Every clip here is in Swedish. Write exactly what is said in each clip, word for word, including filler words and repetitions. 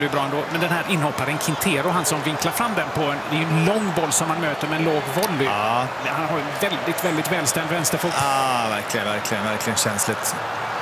Det är bra ändå. Men den här inhopparen Quintero, han som vinklar fram den på en, det är en lång boll som man möter med en låg volley. Ja. Han har en väldigt, väldigt välständ vänsterfot. Ja, verkligen, verkligen, verkligen känsligt.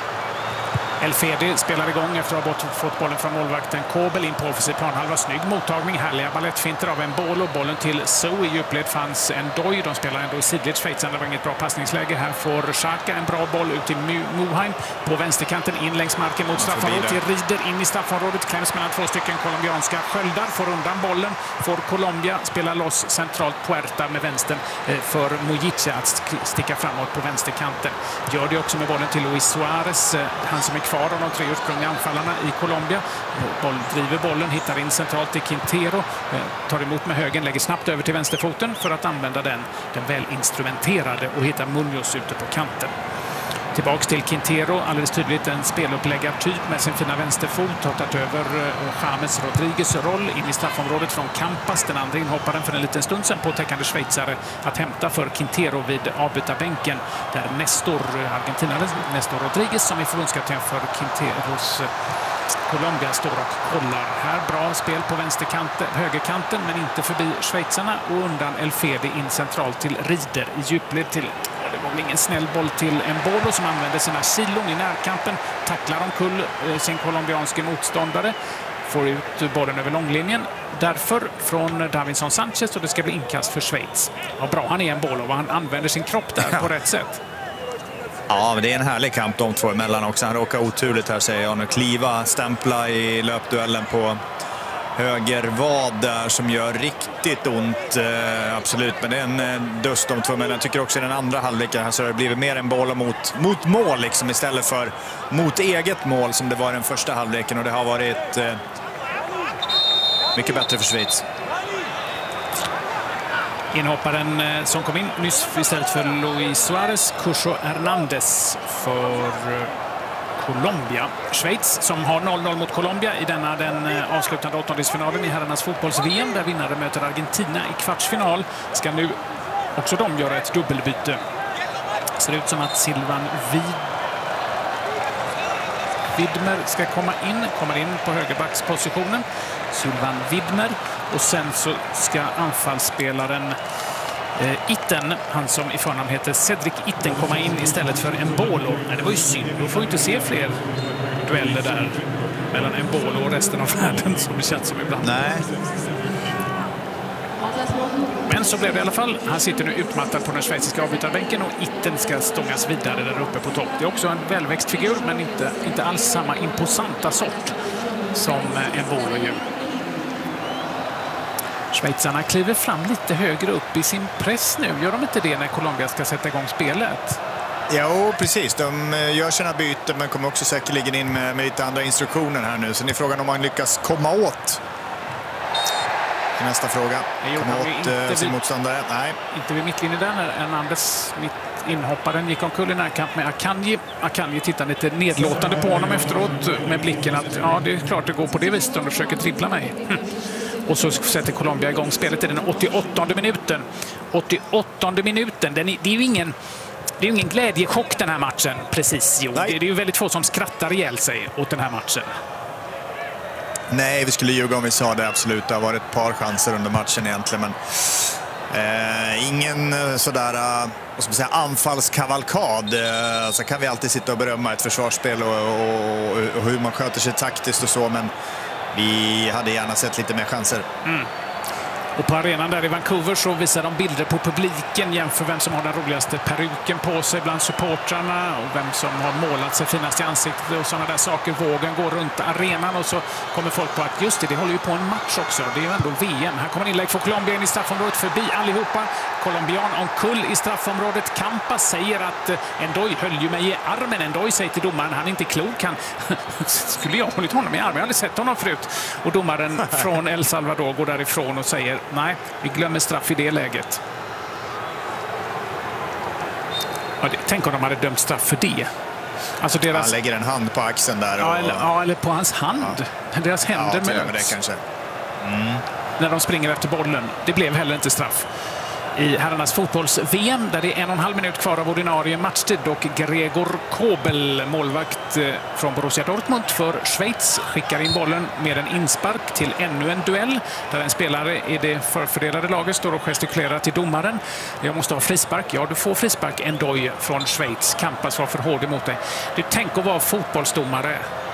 El Fedi spelar igång efter att ha bort fått bollen från målvakten Kobel in på offensiv planhalva. Snygg mottagning, härliga ballettfinter av en boll och bollen till So. I djupled fanns en Doj. De spelar ändå i sidled. Schweizarna, det var inget bra passningsläge. Här får Xhaka en bra boll ut till Muheim på vänsterkanten in längs marken mot straffområdet. Till Rieder in i straffområdet. Kläms mellan två stycken colombianska sköldar. Får undan bollen. Får Colombia spela loss centralt Puerta med vänstern för Mojica att sticka framåt på vänsterkanten. Gör det också med bollen till Luis Suarez. Han som är kvar av de tre ursprungliga anfallarna i Colombia. Boll, driver bollen, hittar in centralt till Quintero. Tar emot med högen, lägger snabbt över till vänsterfoten för att använda den, den väl instrumenterade och hittar Munoz ute på kanten. Tillbaks till Quintero, alldeles tydligt en speluppläggartyp med sin fina vänsterfot. Har tagit över James Rodriguez roll in i straffområdet från Campas. Den andra inhopparen för en liten stund sedan på täckande schweizare att hämta för Quintero vid avbytarbänken. Där Nestor, argentinaren Nestor Rodriguez som är förbundskapten för Quinteros Colombia står och kollar. Här bra spel på vänsterkanten, högerkanten men inte förbi schweizarna och undan El Fedi in centralt till Rieder i djupled till. Det var väl ingen snäll boll till Embolo som använde sina kilon i närkampen. Tacklar omkull sin colombianske motståndare. Får ut bollen över långlinjen. Därför från Davinson Sanchez och det ska bli inkast för Schweiz. Vad bra han är Embolo och han använder sin kropp där på rätt sätt. Ja, men det är en härlig kamp de två emellan också. Han råkar oturligt här säger jag. Nu kliva, stämpla i löpduellen på höger vad där som gör riktigt ont, eh, absolut. Men det är en eh, dust de två emellan. Jag tycker också i den andra halvleken här så har det blivit mer en boll mot, mot mål liksom, istället för mot eget mål som det var i den första halvleken. Och det har varit eh, mycket bättre för Schweiz. Inhopparen som kom in nyss istället för Luis Suarez, Cucho Hernandez för Colombia. Schweiz som har noll noll mot Colombia i denna den avslutande åttondelsfinalen i herrarnas fotbolls-V M där vinnare möter Argentina i kvartsfinal. Ska nu också de göra ett dubbelbyte. Ser ut som att Silvan Vid Widmer ska komma in, kommer in på högerbackspositionen. Sylvan Widmer och sen så ska anfallsspelaren eh, Itten, han som i förnamn heter Cedric Itten, komma in istället för Embolo. Men det var ju synd, då får vi inte se fler dueller där mellan Embolo och resten av världen som det känns som ibland. Nej. Men så blev det i alla fall. Han sitter nu utmattad på den schweiziska avbytarbänken och Itten ska stångas vidare där uppe på topp. Det är också en välväxt figur men inte, inte alls samma imposanta sort som Embolo ju. Schweizarna kliver fram lite högre upp i sin press nu. Gör de inte det när Colombia ska sätta igång spelet? Jo, precis. De gör sina byten men kommer också säkerligen in med, med lite andra instruktioner här nu. Så det är frågan om man lyckas komma åt nästa fråga. Komma åt eh, sin motståndare. Nej. Inte vid mittlinjen där när Hernandez, mitt inhopparen, gick omkull i närkamp med Akanji. Akanji tittar lite nedlåtande på honom efteråt med blicken att ja, det är klart det går på det viset om du försöker trippla mig. Hm. Och så sätter Colombia igång spelet i den åttioåttonde minuten. åttioåttonde minuten, den är, det är ju ingen, det är ingen glädjechock den här matchen, precis. Jo. Det, det är ju väldigt få som skrattar ihjäl sig åt den här matchen. Nej, vi skulle ljuga om vi sa det, absolut. Det har varit ett par chanser under matchen egentligen, men eh, ingen sådär uh, vad ska man säga, anfallskavalkad. Uh, så kan vi alltid sitta och berömma ett försvarsspel och, och, och hur man sköter sig taktiskt och så, men vi hade gärna sett lite mer chanser. Mm. Och på arenan där i Vancouver så visar de bilder på publiken, jämför vem som har den roligaste peruken på sig bland supportrarna och vem som har målat sig finast i ansiktet och sådana där saker. Vågen går runt arenan och så kommer folk på att just det, det håller ju på en match också. Det är ju ändå V M. Här kommer en inlägg för Colombia in i straffområdet förbi allihopa. Colombian omkull i straffområdet. Campas säger att Endoy höll ju mig i armen. Endoy säger till domaren, han är inte klok. Han skulle jag ha hållit honom i armen? Jag hade sett honom förut. Och domaren från El Salvador går därifrån och säger nej, vi glömmer straff i det läget. Ja, det, tänk om de hade dömt straff för det. Alltså deras... Han lägger en hand på axeln där. Och... Ja, eller, ja, eller på hans hand. Ja. Deras händer ja, möts. Det kanske. Mm. När de springer efter bollen. Det blev heller inte straff. i herrarnas fotbolls-V M där det är en och en halv minut kvar av ordinarie matchtid och Gregor Kobel, målvakt från Borussia Dortmund för Schweiz, skickar in bollen med en inspark till ännu en duell där en spelare i det förfördelade laget står och gestikulerar till domaren. Jag måste ha frispark. Ja, du får frispark. En doj från Schweiz. Kampas var för hård emot dig. Du tänk att vara fotbollsdomare.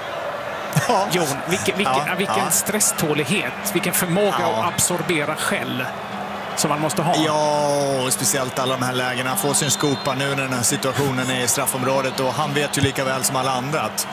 Ja. Jon, vilken, vilken, ja, vilken ja. stresstålighet, vilken förmåga ja. att absorbera skäll som man måste ha. Ja, och speciellt alla de här lägena. Få sin skopa nu när den här situationen är i straffområdet, och han vet ju lika väl som alla andra att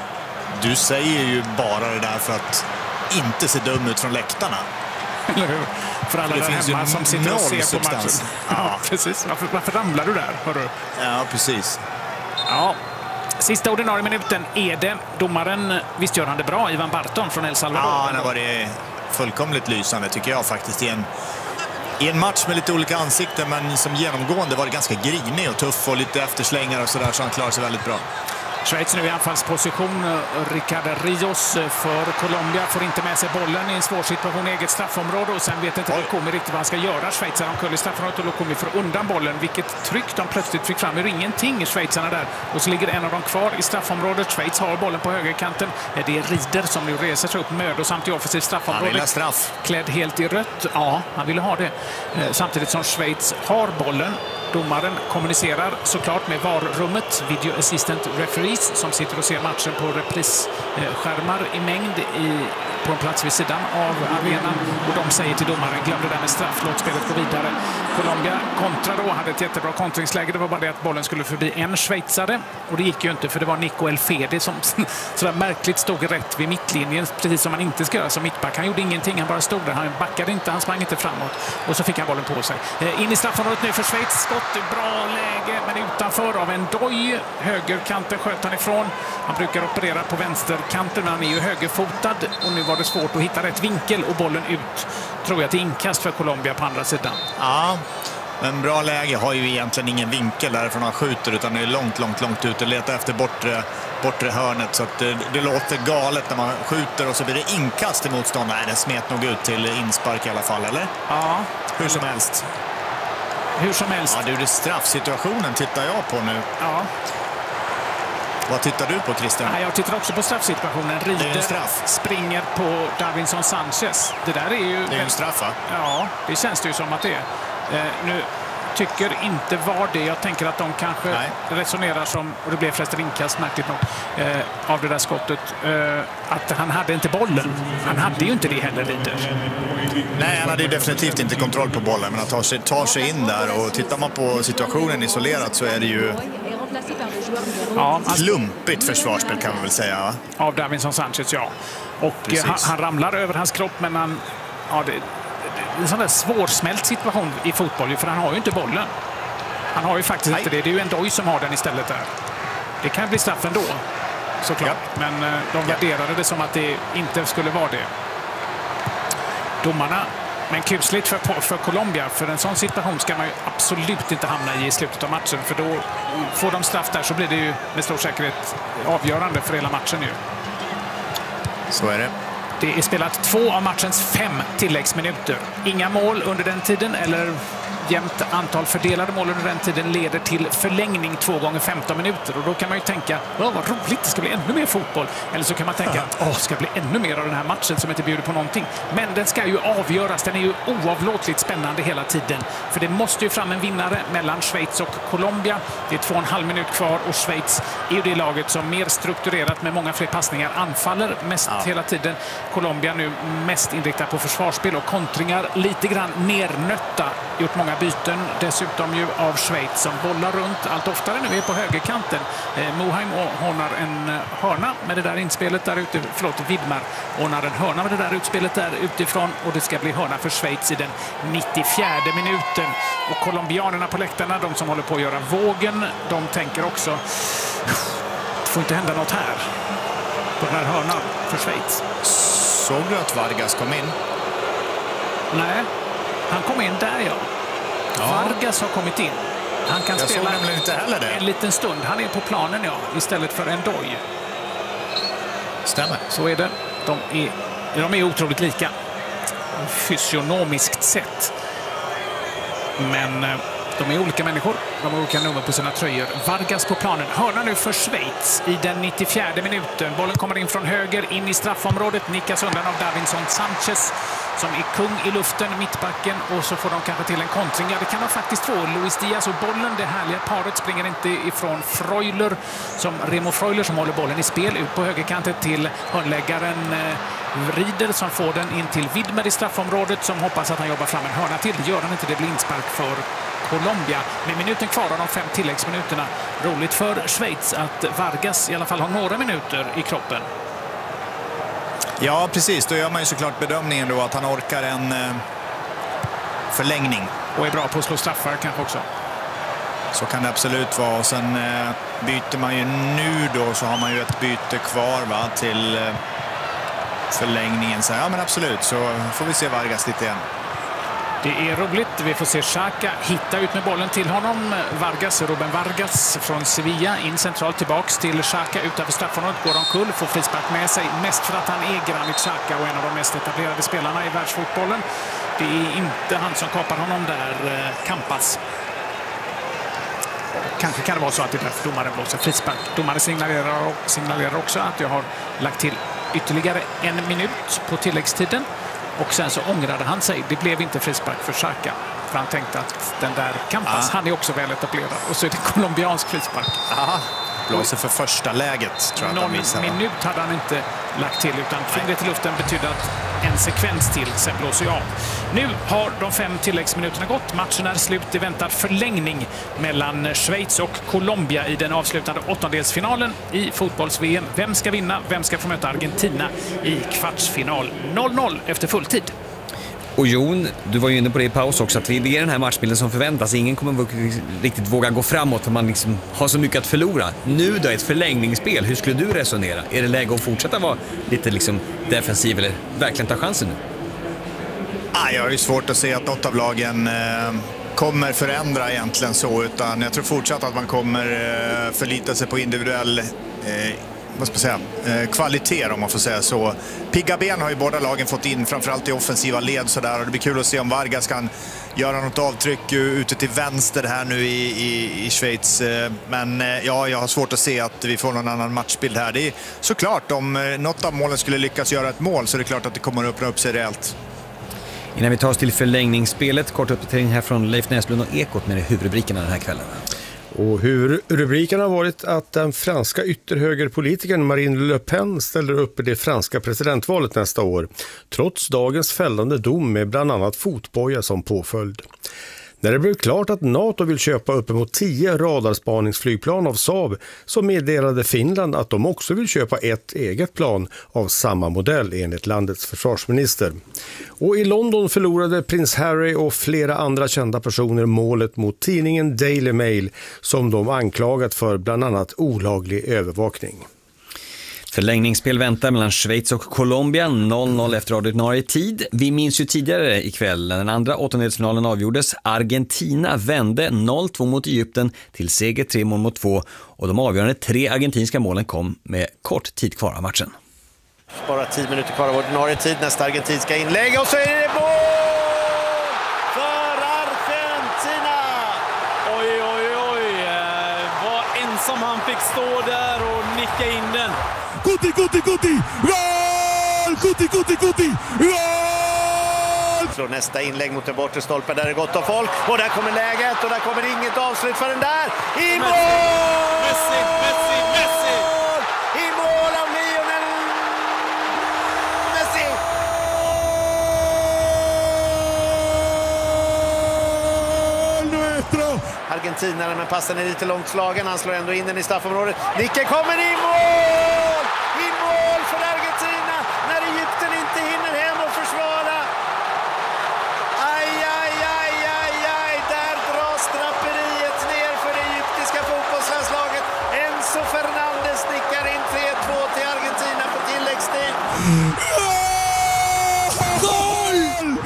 du säger ju bara det där för att inte se dum ut från läktarna. Eller hur? För alla där hemma som sitter och ser substans. På matchen. Ja, ja precis. Varför, varför ramlar du där? Hörru? Ja, precis. Ja. Sista ordinarie minuten är det. Domaren, visst gör han det bra, Ivan Barton från El Salvador. Ja, det var det fullkomligt lysande tycker jag faktiskt. I en, i en match med lite olika ansikten, men som genomgående var det ganska grinig och tuff och lite efterslängar och sådär, så han klarar sig väldigt bra. Schweiz nu i anfallsposition. Ricardo Rios för Colombia får inte med sig bollen i en svår situation i eget straffområde och sen vet inte Lukumi riktigt vad han ska göra. Schweiz har omkull i straffområdet och Lukumi får undan bollen. Vilket tryck de plötsligt fick fram. Det är ingenting i schweizarna där. Och så ligger en av dem kvar i straffområdet. Schweiz har bollen på högerkanten. Det är Rieder som nu reser sig upp mödosamt i offensiv straffområde. Han vill ha straff. Klädd helt i rött. Ja, han ville ha det. Samtidigt som Schweiz har bollen. Domaren kommunicerar såklart med V A R-rummet, Video Assistant Referees, som sitter och ser matchen på reprisskärmar i mängd i, på en plats vid sidan av arenan. Och de säger till domaren, glöm det där med straff, låt spelet gå vidare. Colombia kontra då, hade ett jättebra kontringsläge. Det var bara det att bollen skulle förbi en schweizare. Och det gick ju inte, för det var Nico Elfedi som sådär märkligt stod rätt vid mittlinjen, precis som man inte ska göra som mittback. Han gjorde ingenting, han bara stod där. Han backade inte, han sprang inte framåt. Och så fick han bollen på sig. In i straffområdet nu för Schweiz. Skott, bra läge, men utanför av en doj. Högerkanten sköt han ifrån. Han brukar operera på vänsterkanten, men han är ju högerfotad. Och nu var det svårt att hitta rätt vinkel och bollen ut, tror jag, till inkast för Colombia på andra sidan. Ja, men bra läge. Har ju egentligen ingen vinkel därifrån han skjuter, utan det är långt, långt, långt ut och letar efter bortre, bortre hörnet. Så att det, det låter galet när man skjuter och så blir det inkast i motstånd. Nej, det smet nog ut till inspark i alla fall, eller? Ja. Hur som helst. Hur som helst. Ja, du, det straffsituationen tittar jag på nu. Ja. Vad tittar du på, Christian? Ja, jag tittar också på straffsituationen. Rieder straff. springer på Davinson Sanchez. Det där är ju... Det är en straff, va? Ja, det känns det ju som att det är. Eh, nu tycker inte var det. Jag tänker att de kanske Nej. resonerar som, och det blev förresten inkast märkligt nog, eh, av det där skottet, eh, att han hade inte bollen. Han hade ju inte det heller, Rieder. Nej, han hade ju definitivt inte kontroll på bollen, men han tar sig, tar sig in där, och tittar man på situationen isolerat så är det ju ja, han... klumpigt försvarsspel, kan man väl säga, va? Av Davinson Sanchez, ja. Och han, han ramlar över hans kropp, men han... Ja, det, det är en sån där svårsmält situation i fotboll, för han har ju inte bollen. Han har ju faktiskt Nej. inte det. Det är ju en doj som har den istället där. Det kan bli straff ändå, såklart. Ja. Men de värderade det som att det inte skulle vara det. Domarna, men kusligt för, för Colombia, för en sån situation ska man ju absolut inte hamna i i slutet av matchen, för då får de straff där, så blir det ju med stor säkerhet avgörande för hela matchen ju. Så är det. Det är spelat två av matchens fem tilläggsminuter. Inga mål under den tiden, eller jämnt antal fördelade mål under den tiden, leder till förlängning två gånger femton minuter. Och då kan man ju tänka, vad roligt, det ska bli ännu mer fotboll. Eller så kan man tänka, åh, det ska bli ännu mer av den här matchen som inte bjuder på någonting. Men den ska ju avgöras, den är ju oavlåtligt spännande hela tiden. För det måste ju fram en vinnare mellan Schweiz och Colombia. Det är två och en halv minut kvar, och Schweiz är ju det laget som mer strukturerat med många fler passningar anfaller mest ja. hela tiden. Colombia nu mest inriktad på försvarsspel och kontringar, lite grann nernötta, gjort många byten dessutom ju av Schweiz som bollar runt allt oftare nu är på högerkanten. Eh, Moheim ordnar en hörna med det där inspelet där ute, förlåt, Widmar ordnar en hörna med det där utspelet där utifrån, och det ska bli hörna för Schweiz i den nittiofjärde minuten. Och colombianerna på läktarna, de som håller på att göra vågen, de tänker också, det får inte hända något här på den här hörnan för Schweiz. Såg du att Vargas kom in? Nej, han kom in där, ja. Ja. Vargas har kommit in. Han kan jag spela inte heller det. en liten stund. Han är på planen, ja, istället för en doj. Stämmer. Så är det. De är, de är otroligt lika. Fysionomiskt sett. Men de är olika människor. De har olika nummer på sina tröjor. Vargas på planen. Hörna nu för Schweiz i den nittiofjärde minuten. Bollen kommer in från höger in i straffområdet. Nickas undan av Davinson Sanchez som är kung i luften, mittbacken. Och så får de kanske till en kontring. Ja, det kan de faktiskt få. Luis Diaz och bollen, det härliga paret, springer inte ifrån Freuler, som Remo Freuler som håller bollen i spel ut på högerkanten till hörnläggaren eh, Rieder som får den in till Widmer i straffområdet som hoppas att han jobbar fram en hörna till. Det gör han inte, det blir inspark för Colombia. Med minuten kvar av de fem tilläggsminuterna. Roligt för Schweiz att Vargas i alla fall har några minuter i kroppen. Ja, precis. Då gör man ju såklart bedömningen då att han orkar en eh, förlängning. Och är bra på att slå straffar kanske också. Så kan det absolut vara. Och sen eh, byter man ju nu då, så har man ju ett byte kvar va, till eh, förlängningen. Så ja, men absolut, så får vi se Vargas lite igen. Det är roligt. Vi får se Xhaka hitta ut med bollen till honom. Vargas, Ruben Vargas från Sevilla, in centralt tillbaks till Xhaka utanför straffområdet. Går omkull, får frispark med sig. Mest för att han är Granit Xhaka och en av de mest etablerade spelarna i världsfotbollen. Det är inte han som kapar honom där, Campas. Kanske kan det vara så att det är därför domaren blåser frispark. Domaren signalerar, signalerar också att jag har lagt till ytterligare en minut på tilläggstiden. Och sen så ångrade han sig. Det blev inte frispark för Xhaka. För han tänkte att den där Campas, ah. han är också väl etablerad. Och så är det colombiansk frispark. Aha. Blåser för första läget, tror jag. Någon minut hade han inte lagt till, utan fingret i luften betyder att en sekvens till, sen blåser jag av. Nu har de fem tilläggsminuterna gått. Matchen är slut. Det väntar förlängning mellan Schweiz och Colombia i den avslutande åttondelsfinalen i fotbolls-V M. Vem ska vinna? Vem ska få möta Argentina i kvartsfinal? noll noll efter fulltid. Och Jon, du var ju inne på det i paus också, att det är den här matchbilden som förväntas. Ingen kommer riktigt våga gå framåt för man liksom har så mycket att förlora. Nu då, ett förlängningsspel, hur skulle du resonera? Är det läge att fortsätta vara lite liksom defensiv eller verkligen ta chansen nu? Ah, jag har ju svårt att se att något av lagen eh, kommer förändra egentligen så, utan jag tror fortsatt att man kommer eh, förlita sig på individuell eh, vad ska man säga, eh, kvalitet om man får säga så. Pigga ben har ju båda lagen fått in, framförallt i offensiva led så där, och det blir kul att se om Vargas kan göra något avtryck ute till vänster här nu i, i, i Schweiz. Men ja, jag har svårt att se att vi får någon annan matchbild här. Det är såklart, om något av målen skulle lyckas göra ett mål så är det klart att det kommer att öppna upp sig rejält. Innan vi tar oss till förlängningsspelet, kort uppdatering här från Leif Näslund och Ekot med huvudrubrikerna den här kvällen. Och hur rubriken har varit att den franska ytterhögerpolitikern Marine Le Pen ställer upp i det franska presidentvalet nästa år, trots dagens fällande dom med bland annat fotboja som påföljd. När det blev klart att NATO vill köpa uppemot tio radarspaningsflygplan av Saab, så meddelade Finland att de också vill köpa ett eget plan av samma modell enligt landets försvarsminister. Och i London förlorade prins Harry och flera andra kända personer målet mot tidningen Daily Mail som de anklagat för bland annat olaglig övervakning. Förlängningsspel väntar mellan Schweiz och Colombia, noll noll efter ordinarie tid. Vi minns ju tidigare ikväll när den andra åttondelsfinalen avgjordes. Argentina vände noll två mot Egypten till seger tre mål mot två. Och de avgörande tre argentinska målen kom med kort tid kvar av matchen. Bara tio minuter kvar av ordinarie tid, nästa argentinska inlägg och så är det mål för Argentina! Oj, oj, oj. Vad ensam han fick stå där och nicka in den. Guti, Guti, Guti! Gol! Guti, Guti, Guti! Gol! Slår nästa inlägg mot den bortre stolpen, där är det gott om folk. Och där kommer läget och där kommer inget avslut för den där. I mål! Messi, Messi, Messi! I mål av Lionel Messi! Argentinaren, men passen är lite långt slagen. Han slår ändå in den i straffområdet. Nicke kommer i mål! I mål för Argentina när Egypten inte hinner hem och försvara. Aj, aj, aj, aj, aj. Där dras draperiet ner för det egyptiska fotbollslandslaget. Enzo Fernandez nickar in tre två till Argentina på tilläggstid. Goal!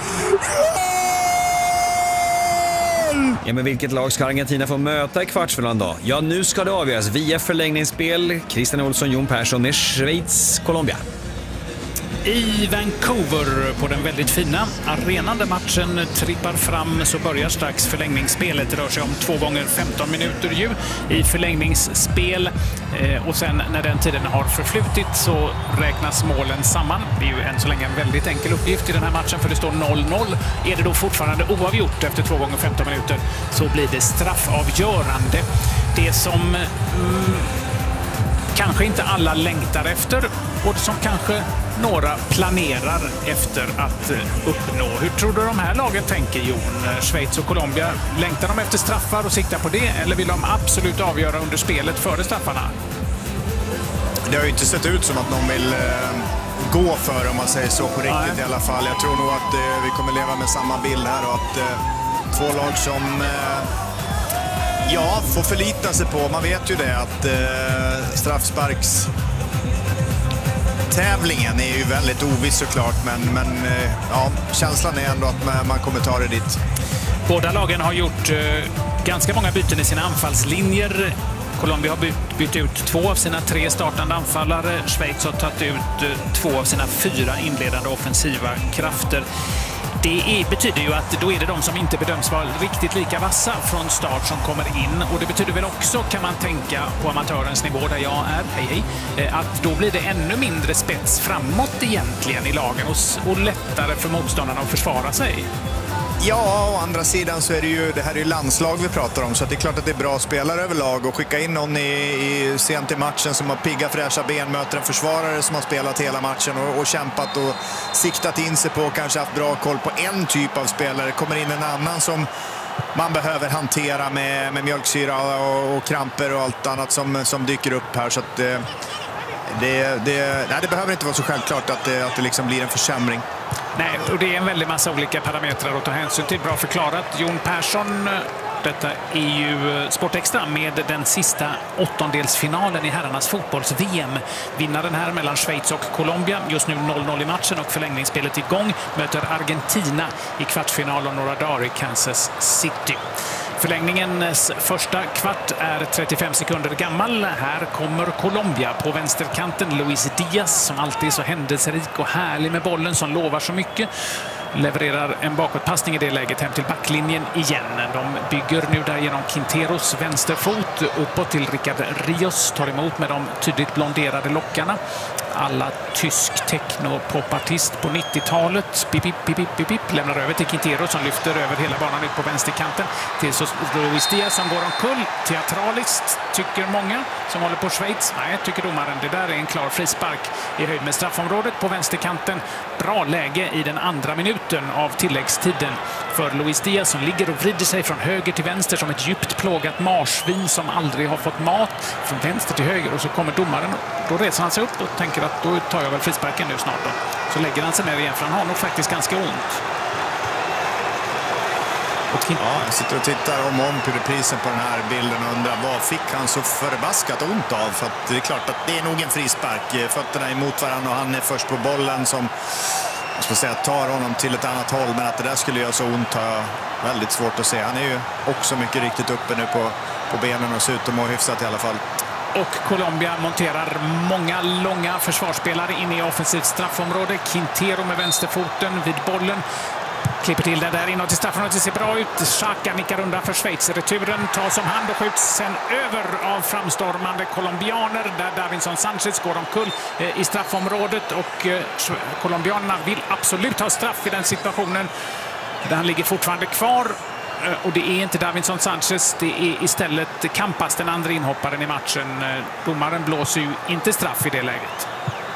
Ja, men vilket lag ska Argentina få möta i kvartsfinalen då? Ja, nu ska det avgöras via förlängningsspel. Christian Olsson, Jon Persson med Schweiz, Colombia. I Vancouver på den väldigt fina arenan där matchen trippar fram så börjar strax förlängningsspelet. Det rör sig om två gånger femton minuter ju i förlängningsspel. Och sen när den tiden har förflutit så räknas målen samman. Det är ju än så länge en väldigt enkel uppgift i den här matchen för det står noll noll. Är det då fortfarande oavgjort efter två gånger femton minuter så blir det straffavgörande. Det som mm, kanske inte alla längtar efter och som kanske några planerar efter att uppnå. Hur tror du de här lagen tänker, Jon? Schweiz och Colombia, längtar de efter straffar och siktar på det eller vill de absolut avgöra under spelet före straffarna? Det har ju inte sett ut som att någon vill eh, gå för, om man säger så, på riktigt. Nej. I alla fall. Jag tror nog att eh, vi kommer leva med samma bild här och att eh, två lag som eh, ja, får förlita sig på. Man vet ju det att eh, straffsparks tävlingen är ju väldigt oviss såklart, men, men eh, ja, känslan är ändå att man, man kommer ta det dit. Båda lagen har gjort eh, ganska många byten i sina anfallslinjer. Colombia har bytt, bytt ut två av sina tre startande anfallare. Schweiz har tagit ut eh, två av sina fyra inledande offensiva krafter. Det är, betyder ju att då är det de som inte bedöms vara riktigt lika vassa från start som kommer in. Och det betyder väl också, kan man tänka, på amatörens nivå där jag är, hej hej, att då blir det ännu mindre spets framåt egentligen i lagen och, och lättare för motståndarna att försvara sig. Ja, å andra sidan så är det ju, det här är ju landslag vi pratar om, så att det är klart att det är bra spelare överlag och skicka in någon i, i sent i matchen som har pigga fräscha ben, möter en försvarare som har spelat hela matchen och, och kämpat och siktat in sig på och kanske haft bra koll på en typ av spelare. Kommer in en annan som man behöver hantera med, med mjölksyra och, och kramper och allt annat som, som dyker upp här, så att det, det, det, nej, det behöver inte vara så självklart att det, att det liksom blir en försämring. Nej, och det är en väldig massa olika parametrar att ta hänsyn till. Bra förklarat. Jon Persson, detta är ju Sportextra med den sista åttondelsfinalen i herrarnas fotbolls-V M. Vinnaren här mellan Schweiz och Colombia. Just nu noll noll i matchen och förlängningsspelet igång. Möter Argentina i kvartsfinal om några dagar i Kansas City. Förlängningens första kvart är trettiofem sekunder gammal. Här kommer Colombia på vänsterkanten. Luis Diaz, som alltid är så händelserik och härlig med bollen, som lovar så mycket, levererar en bakåtpassning i det läget hem till backlinjen igen. De bygger nu där genom Quinteros vänsterfot uppåt till Rickard Rios, tar emot med de tydligt blonderade lockarna. Alla tysk techno-popartist på nittiotalet. Pip, pip, pip, pip, pip, lämnar över till Quintero som lyfter över hela banan ut på vänsterkanten. Till Luis Diaz som går omkull. Teatraliskt, tycker många som håller på Schweiz. Nej, tycker domaren. Det där är en klar frispark i höjd med straffområdet på vänsterkanten. Bra läge i den andra minuten av tilläggstiden för Luis Diaz som ligger och vrider sig från höger till vänster som ett djupt plågat marsvin som aldrig har fått mat, från vänster till höger, och så kommer domaren. Då reser han sig upp och tänker att då tar jag väl frisparken nu snart då. Så lägger han sig ner igen för han har nog faktiskt ganska ont. Ja, jag sitter och tittar om och om på reprisen på den här bilden och undrar vad fick han så förbaskat ont av, för att det är klart att det är nog en frispark. Fötterna emot varandra och han är först på bollen som, jag ska säga, tar honom till ett annat håll, men att det där skulle göra så ont har jag väldigt svårt att se. Han är ju också mycket riktigt uppe nu på, på benen och ser ut att må hyfsat i alla fall. Och Colombia monterar många långa försvarsspelare in i offensivt straffområde. Quintero med vänsterfoten vid bollen. Klipper till den där inåt i straffområdet. Det ser bra ut. Xhaka nickar undan för Schweiz. Returen tas om hand och skjuts sen över av framstormande colombianer där Davinson Sanchez går omkull i straffområdet. Och colombianerna vill absolut ha straff i den situationen. Där han ligger fortfarande kvar. Och det är inte Davinson Sanchez, det är istället Campas, den andra inhopparen i matchen. Domaren blåser ju inte straff i det läget.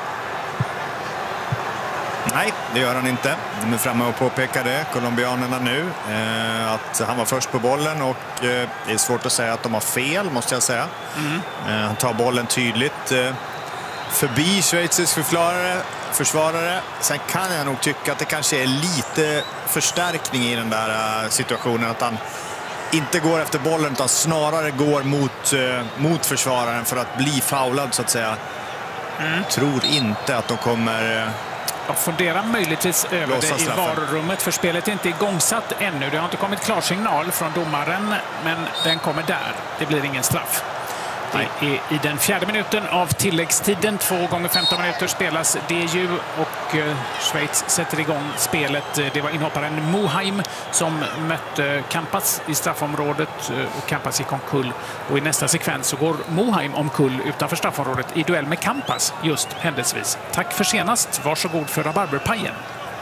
Nej, det gör han inte. De är framme och påpekar det, colombianerna nu, eh, att han var först på bollen och eh, det är svårt att säga att de har fel, måste jag säga. Mm. Eh, han tar bollen tydligt eh, förbi Schweizisk försvarare, försvarare. Sen kan jag nog tycka att det kanske är lite förstärkning i den där uh, situationen, att han inte går efter bollen utan snarare går mot, uh, mot försvararen för att bli foulad, så att säga. Mm. Tror inte att de kommer... Uh, Jag funderar möjligtvis över det i varurummet, för spelet är inte igångsatt ännu. Det har inte kommit klarsignal från domaren, men den kommer där. Det blir ingen straff. Det är i den fjärde minuten av tilläggstiden. Två gånger femton minuter spelas det ju och eh, Schweiz sätter igång spelet. Det var inhopparen Moheim som mötte Campas i straffområdet och Campas gick omkull. Och i nästa sekvens så går Moheim omkull utanför straffområdet i duell med Campas just händelsevis. Tack för senast. Varsågod för rabarberpajen.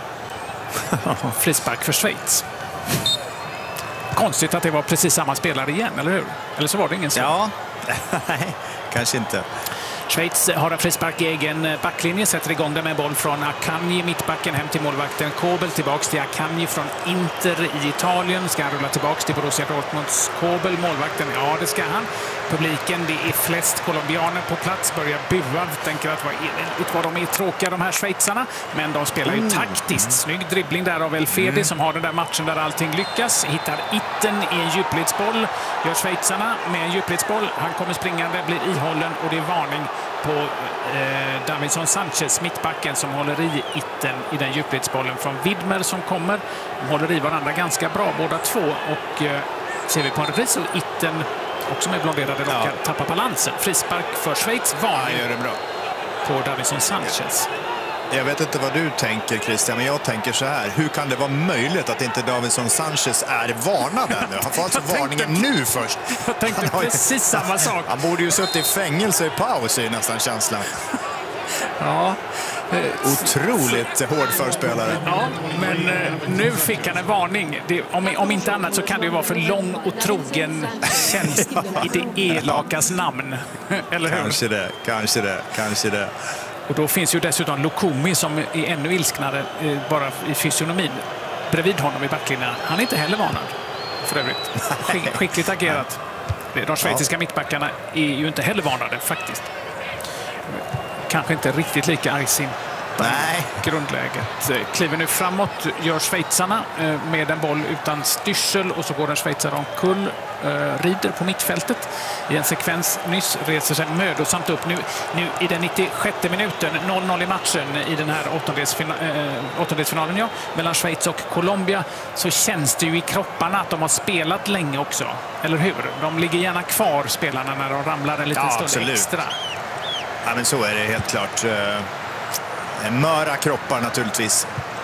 Frispark för Schweiz. Konstigt att det var precis samma spelare igen, eller hur? Eller så var det ingen så. Ja, nej, kanske inte. Schweiz har en frispark i egen backlinje, sätter igång den med boll från Akanji, mittbacken hem till målvakten Kobel, tillbaks till Akanji från Inter i Italien. Ska han rulla tillbaks till Borussia Dortmunds Kobel, målvakten? Ja, det ska han. Publiken, det är flest colombianer på plats, börjar bua, tänker att vad, är, vad de är tråkiga de här schweizarna, men de spelar ju taktiskt. Snygg dribbling där av El Fedi mm. som har den där matchen där allting lyckas. Hittar Itten i en djupledsboll, gör schweizarna med en djupledsboll. Han kommer springande, blir ihållen och det är varning på eh, Davinson Sanchez, mittbacken, som håller i Itten i den djupledsbollen från Widmer som kommer. De håller i varandra ganska bra båda två och eh, ser vi på en repris och Itten också med blonderade lockar ja. tappar balansen. Frispark för Schweiz, varning ja, gör det bra på Davinson Sanchez. Jag vet inte vad du tänker, Christian, men jag tänker så här. Hur kan det vara möjligt att inte Davinson Sanchez är varnad ännu? Han får alltså varningen tänkte, nu först. Jag tänkte har, precis samma sak. Han borde ju suttit i fängelse i paus, i nästan känslan. Ja. Otroligt hård förspelare. Ja, men eh, nu fick han en varning. Det, om, om inte annat så kan det ju vara för lång och trogen tjänst i det elakas namn. Eller hur? Kanske det, kanske det, kanske det. Och då finns ju dessutom Lukumi som är ännu ilsknare eh, bara i fysionomin. Bredvid honom i backlinjen. Han är inte heller varnad för övrigt. Skick, skickligt agerat. De schweiziska ja. mittbackarna är ju inte heller varnade faktiskt. Kanske inte riktigt lika argsint. Nej. Grundläget. Kliver nu framåt, gör schweizarna med en boll utan styrsel och så går en schweizare omkull, rider på mittfältet i en sekvens nyss, reser sig mödosamt upp. Nu, nu i den nittiosjätte minuten, noll noll i matchen i den här åttondelsfinalen, äh, åttondelsfinalen ja, mellan Schweiz och Colombia, så känns det ju i kropparna att de har spelat länge också. Eller hur? De ligger gärna kvar, spelarna, när de ramlar en liten ja, stund absolut. extra. Ja, men så är det helt klart. Möra kroppar naturligtvis.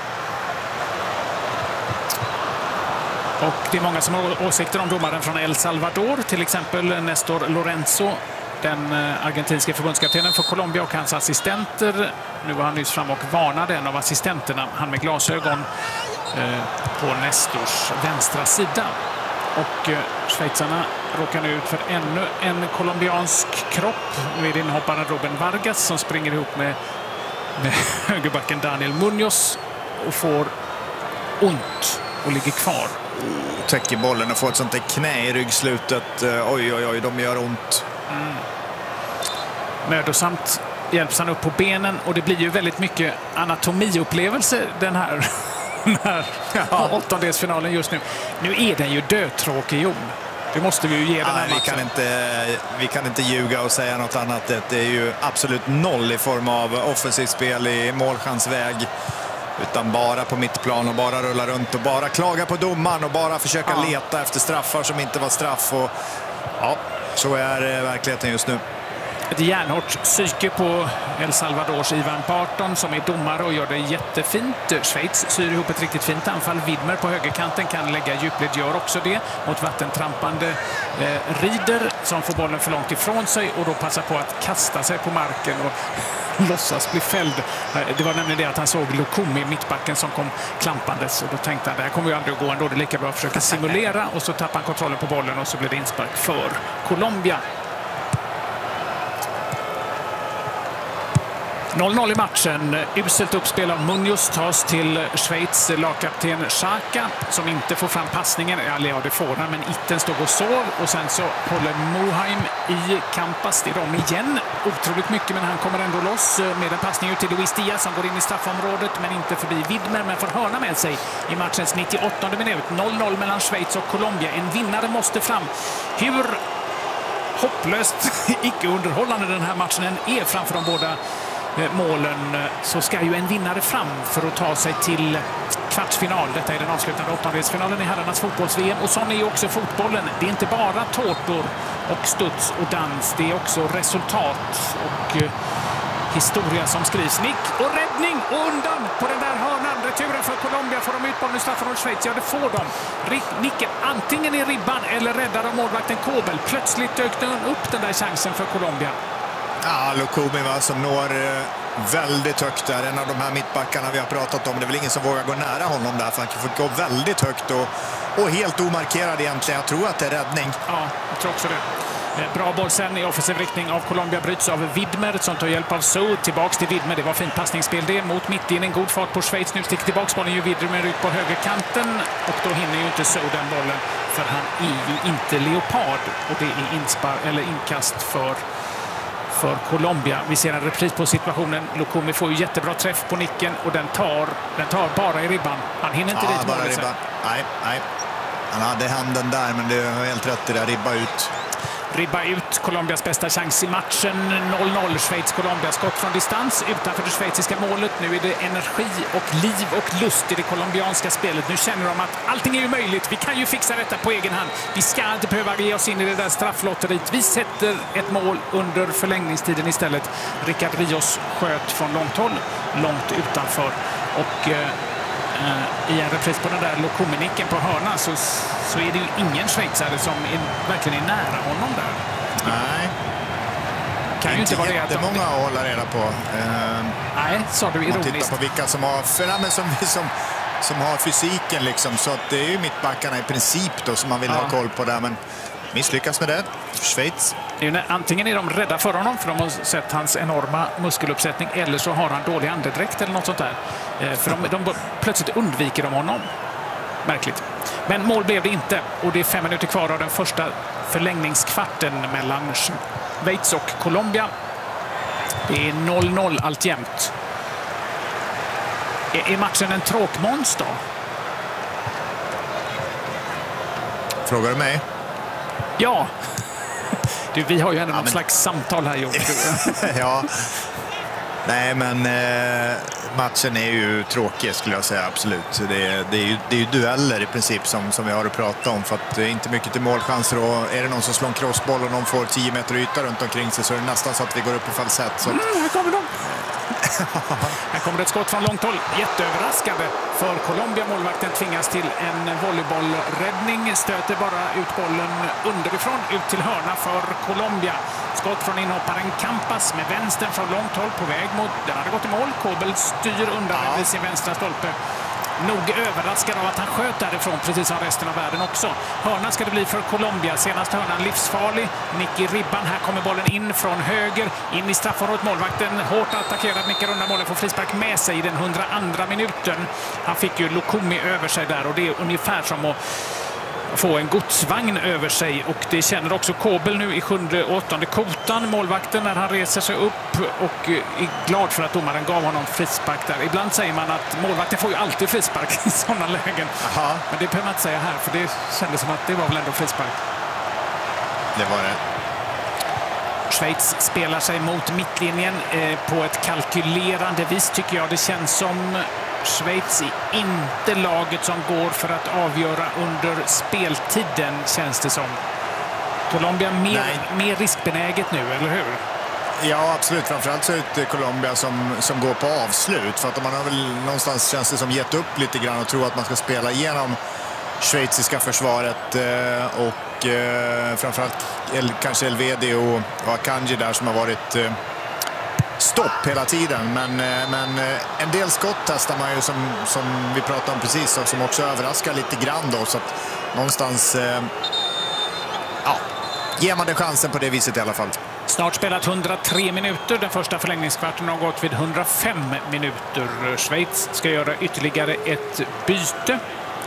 Och det är många som har åsikter om domaren från El Salvador. Till exempel Nestor Lorenzo, den argentinska förbundskaptenen för Colombia, och hans assistenter. Nu var han nyss fram och varnade en av assistenterna, han med glasögon, eh, på Nestors vänstra sida. Och eh, schweizarna råkar nu ut för ännu en colombiansk kropp med inhopparen Ruben Vargas som springer ihop med, med högerbacken Daniel Munoz och får ont och ligger kvar. Täcker bollen och får ett sånt där knä i ryggslutet. Oj, oj, oj, de gör ont. Mm. Mödosamt hjälps han upp på benen och det blir ju väldigt mycket anatomiupplevelse den här, den här ja. åttondelsfinalen just nu. Nu är den ju dödtråkig, Jon. Det måste vi ju ge den här Nej, vi kan inte, vi kan inte ljuga och säga något annat. Det är ju absolut noll i form av offensivt spel i målchansväg. Utan bara på mittplan och bara rulla runt och bara klaga på domaren och bara försöka ja. leta efter straffar som inte var straff. Och, ja, så är verkligheten just nu. Ett järnhårt psyke på El Salvadors Ivan Barton som är domare och gör det jättefint. Schweiz syr ihop ett riktigt fint anfall. Widmer på högerkanten kan lägga djupled, gör också det mot vattentrampande eh, Rieder som får bollen för långt ifrån sig och då passar på att kasta sig på marken och låtsas bli fälld. Det var nämligen det att han såg Lukumi, mittbacken, som kom klampandes och då tänkte han, det här kommer ju aldrig att gå ändå, det är lika bra att försöka simulera, och så tappar han kontrollen på bollen och så blir det inspark för Colombia. noll noll i matchen. Uselt uppspel av Munoz tas till Schweiz lagkapten Xhaka som inte får fram passningen. Eller ja, det får han, men Itten står och sov. Och sen så håller Moheim i Campas. Det är de igen. Otroligt mycket, men han kommer ändå loss med en passning ut till Luis Diaz som går in i straffområdet, men inte förbi Widmer, men får hörna med sig i matchens nittioåttonde minut. noll noll mellan Schweiz och Colombia. En vinnare måste fram. Hur hopplöst icke-underhållande den här matchen är framför de båda målen, så ska ju en vinnare fram för att ta sig till kvartsfinal. Detta är den avslutande åttondelsfinalen i herrarnas fotbolls-V M. Och sån är ju också fotbollen. Det är inte bara tårtor och studs och dans. Det är också resultat och uh, historia som skrivs. Nick och räddning och undan på den där hörnan. Returen för Colombia. Får de ut bollen i straffområdet Schweiz? Ja, det får de. Nicken antingen i ribban eller räddar av målvakten Kobel. Plötsligt dök den upp den där chansen för Colombia. Ja, Lukumi va, som når eh, väldigt högt där. En av de här mittbackarna vi har pratat om. Det är väl ingen som vågar gå nära honom där, för han får gå väldigt högt och, och helt omarkerad egentligen. Jag tror att det är räddning. Ja, jag tror också det. Bra boll sen i offensiv riktning av Colombia, bryts av Widmer som tar hjälp av So. Tillbaks till Widmer, det var fint passningsspel det mot mittlinjen. God fart på Schweiz, nu sticker tillbaks bollen ju Widmer ut på högerkanten och då hinner ju inte So den bollen, för han är ju inte leopard och det är inspar eller inkast för för Colombia. Vi ser en repris på situationen. Lukumi får ju jättebra träff på nicken och den tar, den tar bara i ribban. Han hinner inte ja, dit bara målet. Ribban. Nej, nej. Han hade handen där, men det var helt rätt i det där. Ribba ut. Ribba ut, Colombias bästa chans i matchen. noll noll, Schweiz-Colombia. Skott från distans utanför det schweiziska målet. Nu är det energi och liv och lust i det colombianska spelet. Nu känner de att allting är ju möjligt. Vi kan ju fixa detta på egen hand. Vi ska inte behöva ge oss in i det där strafflotteriet. Vi sätter ett mål under förlängningstiden istället. Rickard Rios sköt från långt håll, långt utanför. Och eh, i en repris på den där Lukumi-nicken på hörna så, så är det ju ingen schweizare som är, verkligen är nära honom där. Nej. Kan ju inte vara det att de... många att hålla reda på. Uh, Nej, sa du ironiskt. Man tittar på vilka som har, för, som, som, som har fysiken liksom, så att det är ju mittbackarna i princip då som man vill ja. ha koll på där, men misslyckas med det. Schweiz. Antingen är de rädda för honom för de har sett hans enorma muskeluppsättning, eller så har han dålig andedräkt eller något sånt där. För de, de plötsligt undviker de honom. Märkligt. Men mål blev det inte och det är fem minuter kvar av den första förlängningskvarten mellan Schweiz och Colombia. Det är noll noll alltjämt. Är, är matchen en tråkmåns då? Frågar du mig? Ja. Du, vi har ju ändå ja, något men... slags samtal här, Jon. Ja. Nej, men eh, matchen är ju tråkig skulle jag säga, absolut. Det är, det är, ju, det är ju dueller i princip som, som vi har att prata om, för att det är inte mycket till målchanser, och är det någon som slår en crossboll och någon får tio meter yta runt omkring sig så är det nästan så att vi går upp i falsett. Så att... mm, här kommer de. Här kommer ett skott från långt håll. Jätteöverraskande för Colombia. Målvakten tvingas till en volleybollräddning. Stöter bara ut bollen underifrån ut till hörna för Colombia. Skott från inhopparen Campas med vänstern från långt håll på väg mot... Den hade gått i mål. Kobel styr undan ja. vid sin vänstra stolpe. Nog överraskad av att han sköt därifrån, precis som resten av världen också. Hörna ska det bli för Colombia. Senast hörnan livsfarlig. Nick i ribban. Här kommer bollen in från höger. In i straffområdet. Målvakten hårt attackerad. Nickar undan bollen. Får frispark med sig i den hundraandra minuten. Han fick ju Lukumi över sig där och det är ungefär som att få en godsvagn över sig, och det känner också Kobel nu i sjunde och åttonde kotan, målvakten, när han reser sig upp och är glad för att domaren gav honom frispark där. Ibland säger man att målvakten får ju alltid frispark i sådana lägen. Aha. Men det behöver man inte säga här, för det kändes som att det var väl ändå frispark. Det var det. Schweiz spelar sig mot mittlinjen eh, på ett kalkylerande vis, tycker jag. Det känns som Schweiz är inte laget som går för att avgöra under speltiden, känns det som. Colombia mer, mer riskbenäget nu, eller hur? Ja, absolut. Framförallt så är det Colombia som, som går på avslut. För att man har väl någonstans, känns det som, gett upp lite grann och tror att man ska spela igenom schweiziska försvaret. Eh, och eh, framförallt El, kanske Elvedi och, och Akanji där som har varit... Eh, stopp hela tiden, men, men en del skott testar man ju som, som vi pratade om precis, och som också överraskar lite grann då, så att någonstans eh, ja, ger man det chansen på det viset i alla fall. Snart spelat hundratre minuter, den första förlängningskvarten har gått vid hundrafem minuter. Schweiz ska göra ytterligare ett byte.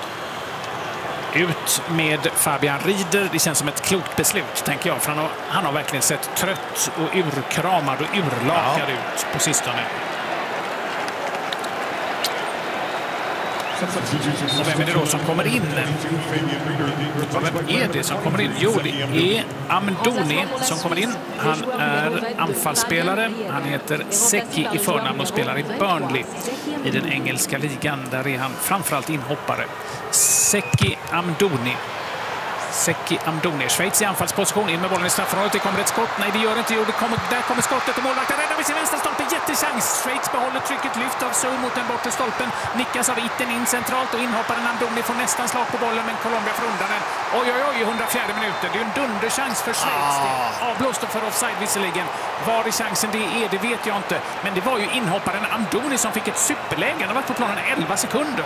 Ut med Fabian Rieder. Det känns som ett klokt beslut, tänker jag. För han har, han har verkligen sett trött och urkramad och urlakad ja. ut på sistone. Och vem är det då som kommer in? Ja, vem är det som kommer in? Jo, det är Amdouni som kommer in. Han är anfallsspelare. Han heter Seki i förnamn och spelar i Burnley i den engelska ligan. Där är han framförallt inhoppare. Seki Amdouni. Seki Amdouni. Schweiz i anfallsposition. In med bollen i straffområdet. Det kommer ett skott. Nej, det gör inte. Jo, det kommer, där kommer skottet och målvakten räddar vid sin vänsterstolpe. Jättechans. Schweiz behåller trycket. Lyft av Sou mot den bortre stolpen. Nickas av Itten in centralt och inhopparen Amdouni får nästan slag på bollen, men Colombia får undan den. Oj, oj, oj, i hundrafjärde minuten. Det är en dunderchans för Schweiz. Ah. Avblåst för offside visserligen. Var i chansen det är, det vet jag inte. Men det var ju inhopparen Amdouni som fick ett superläge. Han har varit på planen elva sekunder.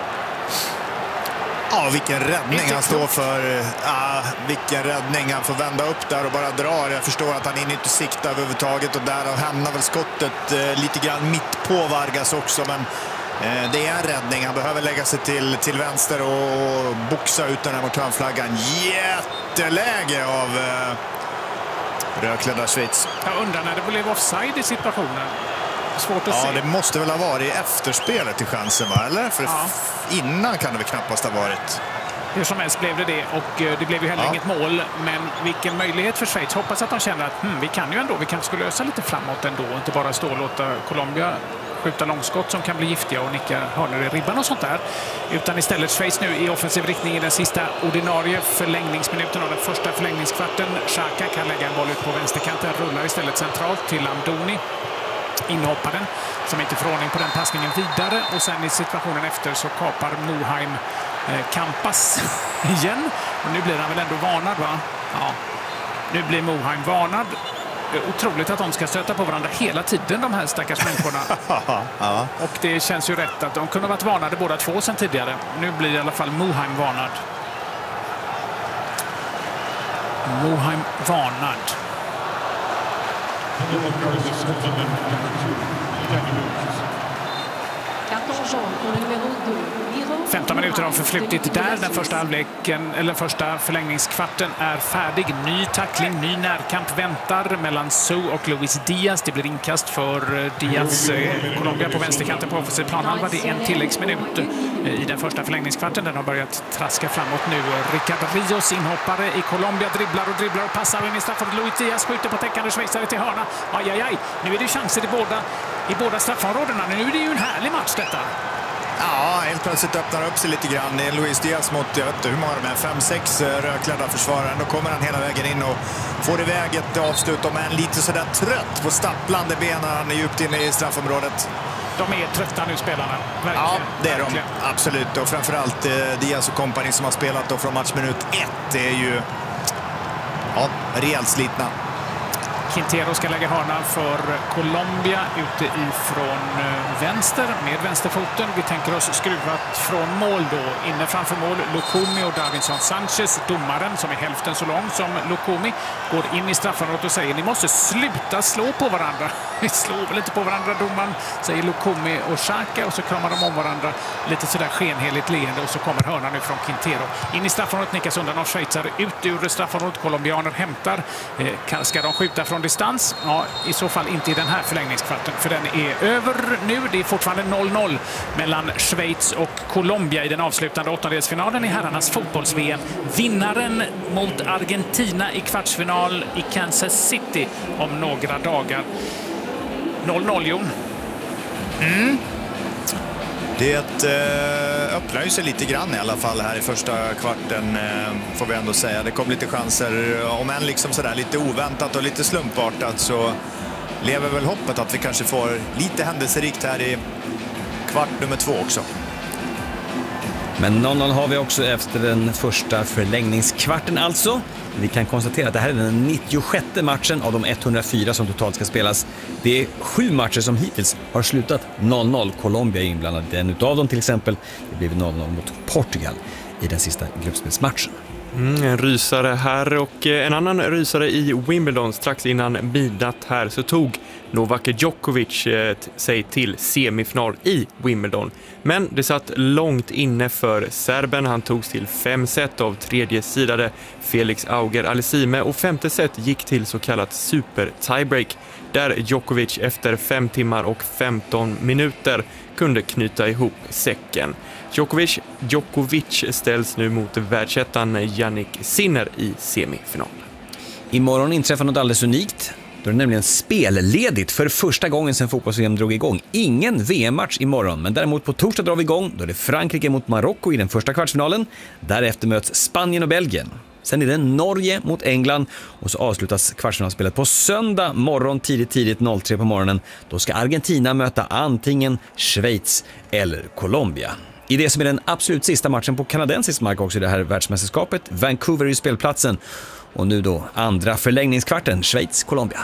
Ja, vilken räddning han står för. Ja, vilken räddning. Han får vända upp där och bara drar. Jag förstår att han är inte sikta överhuvudtaget och där hamnar väl skottet eh, lite grann mitt på Vargas också. Men eh, det är en räddning. Han behöver lägga sig till, till vänster och boxa ut den här mot hörnflaggan. Jätteläge av eh, rödklädda Schweiz. Jag undrar när det blev offside i situationen. Svårt att ja, se. Det måste väl ha varit efterspelet till chansen, va? Eller? För ja. Innan kan det väl knappast ha varit. Hur som helst blev det det och det blev ju heller ja. inget mål. Men vilken möjlighet för Schweiz. Hoppas att de känner att hm, vi kan ju ändå, vi kanske skulle lösa lite framåt ändå. Inte bara stå och låta Colombia skjuta långskott som kan bli giftiga och nicka hörnor i ribban och sånt där. Utan istället Schweiz nu i offensiv riktning i den sista ordinarie förlängningsminuten av den första förlängningskvarten. Xhaka kan lägga en boll ut på vänsterkanten. Rullar istället centralt till Amdouni. Inhopparen som inte får ordning på den passningen vidare, och sen i situationen efter så kapar Moheim eh, Campas igen, och nu blir han väl ändå varnad, va? Ja, nu blir Moheim varnad. Det är otroligt att de ska stöta på varandra hela tiden, de här stackars människorna. ja. Och det känns ju rätt att de kunde ha varit varnade båda två sedan tidigare. Nu blir i alla fall Moheim varnad. Moheim varnad. femton minuter har förflutit där. Den första halvleken, eller första förlängningskvarten är färdig. Ny tackling, ny närkamp väntar mellan Sou och Luis Diaz. Det blir inkast för Diaz, Colombia på vänsterkanten på offensiv planhalva. Det är en tilläggsminut i den första förlängningskvarten. Den har börjat traska framåt nu. Ricardo Rios, inhoppare i Colombia, dribblar och dribblar och passar in i straffområdet. Luis Diaz skjuter på täckande schweizare till hörna. Aj, aj, aj. Nu är det chanser i båda, i båda straffområdena. Nu är det ju en härlig match detta. Ja, helt plötsligt öppnar upp sig lite grann. Det är Luis Diaz mot, jag vet inte hur många de är, fem sex rödklädda försvarare. Då kommer han hela vägen in och får iväg ett avslut om en lite sådär trött på stapplande benen. Han är djupt inne i straffområdet. De är trötta nu, spelarna. Verkligen. Ja, det är Verkligen. de. Absolut. Och framförallt eh, Diaz och kompani som har spelat då från matchminut ett. Det är ju ja, rejält slitna. Quintero ska lägga hörna för Colombia ute ifrån vänster med vänsterfoten. Vi tänker oss skruvat från mål då. Inne framför mål Lukumi och Davinson Sanchez. Domaren som är hälften så lång som Lukumi går in i straffområdet och säger ni måste sluta slå på varandra. Vi slår väl inte på varandra, domaren, säger Lukumi och Xhaka, och så kramar de om varandra lite sådär skenheligt leende, och så kommer hörnan nu från Quintero. In i straffområdet, nickas undan av schweizare, ut ur straffområdet. Colombianer hämtar. Eh, ska de skjuta från distans? Ja, i så fall inte i den här förlängningskvarten, för den är över nu. Det är fortfarande noll noll mellan Schweiz och Colombia i den avslutande åttondelsfinalen i herrarnas fotbolls-V M. Vinnaren mot Argentina i kvartsfinal i Kansas City om några dagar. noll noll, Jon. Mm. Det eh, öppnar ju sig lite grann i alla fall här i första kvarten, eh, får vi ändå säga. Det kom lite chanser, om än liksom sådär lite oväntat och lite slumpartat, så lever väl hoppet att vi kanske får lite händelserikt här i kvart nummer två också. Men noll noll har vi också efter den första förlängningskvarten alltså. Vi kan konstatera att det här är den nittiosjätte matchen av de etthundrafyra som totalt ska spelas. Det är sju matcher som hittills har slutat noll noll. Colombia är inblandad i en utav dem till exempel. Det blev noll noll mot Portugal i den sista gruppspelsmatchen. Mm, en rysare här, och en annan rysare i Wimbledon strax innan midnatt här så tog Novak Djokovic sig till semifinal i Wimbledon. Men det satt långt inne för serben. Han togs till fem set av tredje sidade Felix Auger-Aliassime och femte set gick till så kallat super tiebreak där Djokovic efter fem timmar och femton minuter kunde knyta ihop säcken. Djokovic, Djokovic ställs nu mot världsettan Jannik Sinner i semifinal. Imorgon inträffar något alldeles unikt. Då är det nämligen spelledigt för första gången sedan fotbolls-V M drog igång. Ingen V M-match imorgon, men däremot på torsdag drar vi igång. Då är det Frankrike mot Marocko i den första kvartsfinalen. Därefter möts Spanien och Belgien. Sen är det Norge mot England och så avslutas kvartsfinalspelet på söndag morgon tidigt tidigt tre på morgonen. Då ska Argentina möta antingen Schweiz eller Colombia. I det som är den absolut sista matchen på kanadensisk mark också i det här världsmästerskapet. Vancouver är spelplatsen. Och nu då andra förlängningskvarten, Schweiz-Colombia.